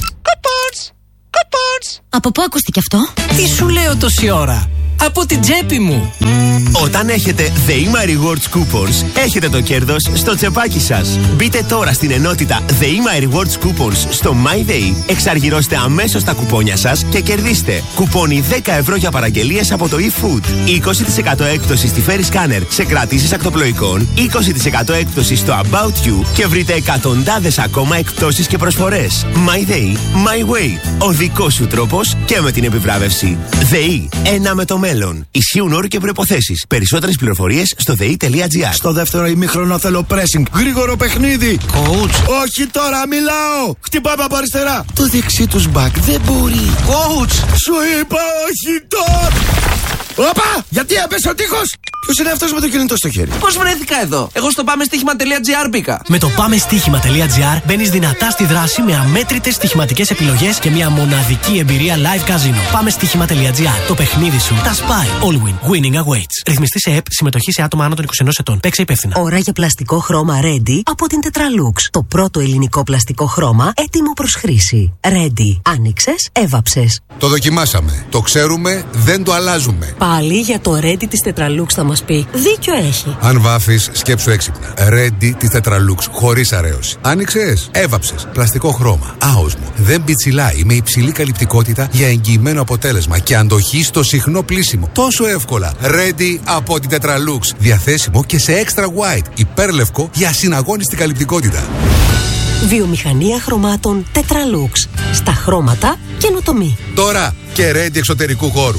K: Κοπότς. Από πού ακούστηκε αυτό?
J: Τι σου λέω τόση ώρα? Από την τσέπη μου.
L: Όταν έχετε ΔΕΗΜΑ Rewards Coupons, έχετε το κέρδος στο τσεπάκι σας. Μπείτε τώρα στην ενότητα ΔΕΗΜΑ Rewards Coupons στο MyDay, εξαργυρώστε αμέσως τα κουπόνια σας και κερδίστε κουπόνι 10 ευρώ για παραγγελίες από το eFood, 20% έκπτωση στη Ferry Scanner σε κρατήσεις ακτοπλοϊκών, 20% έκπτωση στο About You και βρείτε εκατοντάδες ακόμα εκπτώσεις και προσφορές. MyDay, My Way. Ο δικός σου τρόπος και με την επιβράβευση. ΔΕΗ, ένα με το μέλλον. Ισχύουν όροι και προϋποθέσεις. Περισσότερες πληροφορίες στο dei.gr.
M: Στο δεύτερο ημίχρονο θέλω pressing. Γρήγορο παιχνίδι.
J: Coach.
M: Όχι τώρα, μιλάω. Χτυπάμε από αριστερά. Το δεξί τους μπακ δεν μπορεί.
J: Coach.
M: Σου είπα όχι τώρα. Όπα! Γιατί έπεσε ο τείχος! Ποιος είναι αυτός με το κινητό στο χέρι?
F: Πώς βρέθηκα εδώ? Εγώ στο πάμεστοίχημα.gr μπήκα.
J: Με το πάμεστοίχημα.gr μπαίνεις δυνατά στη δράση με αμέτρητες στοιχηματικές επιλογές και μια μοναδική εμπειρία live casino. Πάμεστοίχημα.gr. Το παιχνίδι σου τα σπάει. All win. Winning awaits. Ρυθμιστή σε ΕΕΠ. Συμμετοχή σε άτομα άνω των 21 ετών. Παίξε υπεύθυνα.
N: Ώρα για πλαστικό χρώμα Ready από την Tetralux. Το πρώτο ελληνικό πλαστικό χρώμα έτοιμο προς χρήση. Ready. Άνοιξες, έβαψες.
O: Το δοκιμάσαμε. Το ξέρουμε, δεν το αλλάζουμε.
N: Πάλι για το Ready της Tetralux θα μας πει. Δίκιο έχει.
O: Αν βάφεις, σκέψου έξυπνα. Ready της Tetralux, χωρίς αρέωση. Άνοιξες, έβαψες. Πλαστικό χρώμα. Άοσμο. Δεν πιτσιλάει. Με υψηλή καλυπτικότητα για εγγυημένο αποτέλεσμα και αντοχή στο συχνό πλύσιμο. Τόσο εύκολα. Ready από την Tetralux. Διαθέσιμο και σε extra white. Υπέρλευκο για ασυναγώνιστη καλυπτικότητα.
N: Βιομηχανία χρωμάτων Tetralux. Στα χρώματα καινοτομή.
O: Τώρα και Ready εξωτερικού χώρου.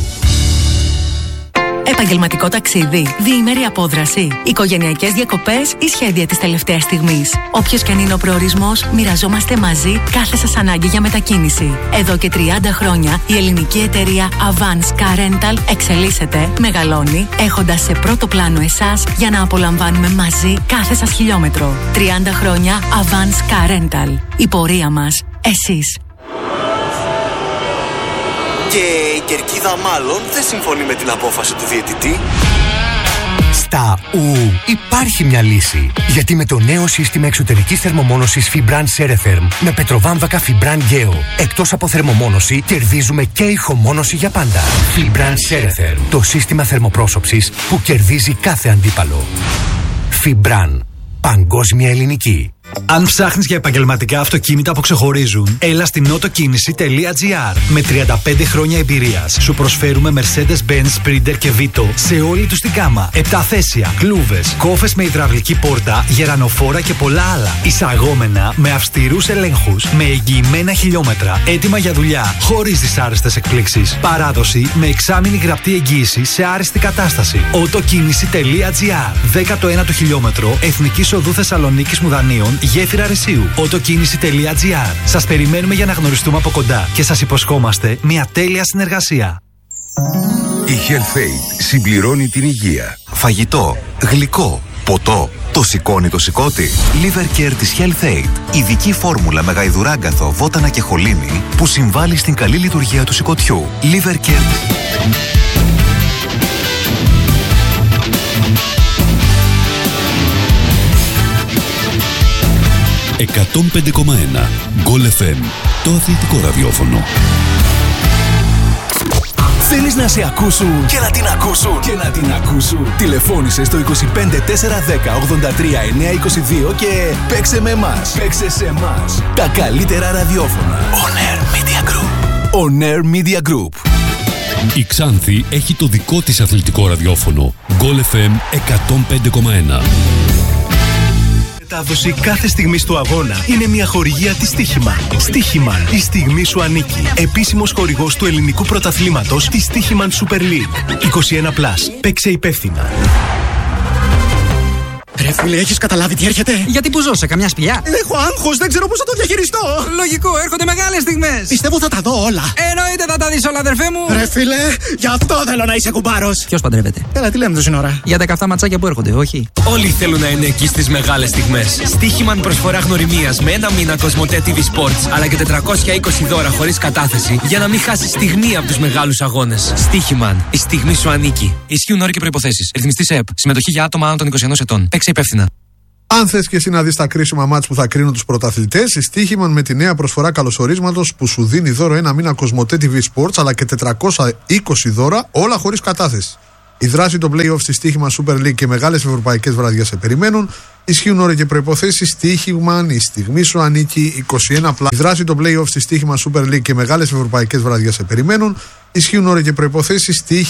D: Επαγγελματικό ταξίδι, διήμερη απόδραση, οικογενειακές διακοπές ή σχέδια της τελευταίας στιγμής. Όποιος και αν είναι ο προορισμός, μοιραζόμαστε μαζί κάθε σας ανάγκη για μετακίνηση. Εδώ και 30 χρόνια η ελληνική εταιρεία Avance Car Rental εξελίσσεται, μεγαλώνει, έχοντας σε πρώτο πλάνο εσάς για να απολαμβάνουμε μαζί κάθε σας χιλιόμετρο. 30 χρόνια Avance Car Rental. Η πορεία μας, εσείς.
P: Και η κερκίδα μάλλον δεν συμφωνεί με την απόφαση του διαιτητή.
Q: Στα υπάρχει μια λύση. Γιατί με το νέο σύστημα εξωτερικής θερμομόνωσης Fibran Ceretherm με πετροβάμβακα Fibran Geo, εκτός από θερμομόνωση, κερδίζουμε και ηχομόνωση για πάντα. Fibran Ceretherm, το σύστημα θερμοπρόσωψης που κερδίζει κάθε αντίπαλο. Fibran, παγκόσμια ελληνική.
R: Αν ψάχνεις για επαγγελματικά αυτοκίνητα που ξεχωρίζουν, έλα στην autokίνηση.gr. Με 35 χρόνια εμπειρίας σου προσφέρουμε Mercedes-Benz, Sprinter και Vito σε όλη τους την γάμα. 7 θέσια, κλούβες, κόφες με υδραυλική πόρτα, γερανοφόρα και πολλά άλλα. Εισαγόμενα με αυστηρούς ελέγχους, με εγγυημένα χιλιόμετρα, έτοιμα για δουλειά, χωρίς δυσάρεστες εκπλήξεις. Παράδοση με εξάμηνη γραπτή εγγύηση σε άριστη κατάσταση. autokίνηση.gr. 19ο χιλιόμετρο, Εθνικής Οδού Θεσσαλονίκης Μουδανίων, γέφυρα Ρησίου. autokίνηση.gr. Σας περιμένουμε για να γνωριστούμε από κοντά και σας υποσχόμαστε μια τέλεια συνεργασία.
S: Η HealthAid συμπληρώνει την υγεία. Φαγητό, γλυκό, ποτό. Το σηκώνει το σηκώτη. Liver Care της HealthAid. Ειδική φόρμουλα με γαϊδουράγκαθο, βότανα και χολίνη που συμβάλλει στην καλή λειτουργία του σηκωτιού. Liver Care.
T: 105,1 Goal FM, το αθλητικό ραδιόφωνο.
C: Θέλεις να σε ακούσουν και να την ακούσουν και να την ακούσουν? Τηλεφώνησε στο 25 410 83 922 και παίξε με εμάς. Παίξε σε εμάς. Τα καλύτερα ραδιόφωνα. On Air Media Group. On Air Media Group.
T: Η Ξάνθη έχει το δικό της αθλητικό ραδιόφωνο. Goal FM 105,1.
C: Μετάδοση κάθε στιγμή του αγώνα είναι μια χορηγία της Στίχημαν. Στίχημαν, η στιγμή σου ανήκει. Επίσημος χορηγός του ελληνικού πρωταθλήματος της Στίχημαν Super League. 21+. Παίξε υπεύθυνα.
E: Ρε φίλε, έχεις καταλάβει τι έρχεται?
F: Γιατί που ζω σε καμιά σπηλιά?
E: Έχω άγχος, δεν ξέρω πώς θα το διαχειριστώ.
F: Λογικό, έρχονται μεγάλες στιγμές.
E: Πιστεύω θα τα δω όλα.
F: Εννοείται θα τα δεις όλα, αδερφέ μου.
E: Ρε φίλε, γι' αυτό θέλω να είσαι κουμπάρος.
F: Ποιος παντρεύεται?
E: Έλα, τι λέμε τόση ώρα?
F: Για 17 ματσάκια που έρχονται, όχι.
G: Όλοι θέλουν να είναι εκεί στις μεγάλες στιγμές. Στίχημαν προσφορά γνωριμίας με 1 μήνα Κοσμοτέ TV Sports αλλά και 420 δώρα χωρίς κατάθεση για να μην χάσεις στιγμή από τους μεγάλους αγώνες. Στίχημαν, η στιγμή σου ανήκει. Ισχύουν όροι και προϋποθέσεις. Ρυθμιστής ΕΕΠ. Συμμετοχή για άτομα άνω των 21 ετών. Παίξε υπεύθυνα.
U: Αν θες και εσύ να δεις τα κρίσιμα μάτς που θα κρίνουν τους πρωταθλητές, η Στίχημαν με τη νέα προσφορά καλωσορίσματος που σου δίνει δώρο 1 μήνα Κοσμοτέ TV Sports αλλά και 420 δώρα, όλα χωρίς κατάθεση. Η δράση των play-off στη Στίχημαν Super League και μεγάλες ευρωπαϊκές βραδιές σε περιμένουν. Ισχύουν όροι και προϋποθέσεις. Στίχημαν, η στιγμή σου ανήκει. 21+. Η δράση των play-off στη Στίχημαν Super League και μεγάλες ευρωπαϊκές βραδιές σε περιμένουν. Ισχύουν όροι και προϋποθέσεις.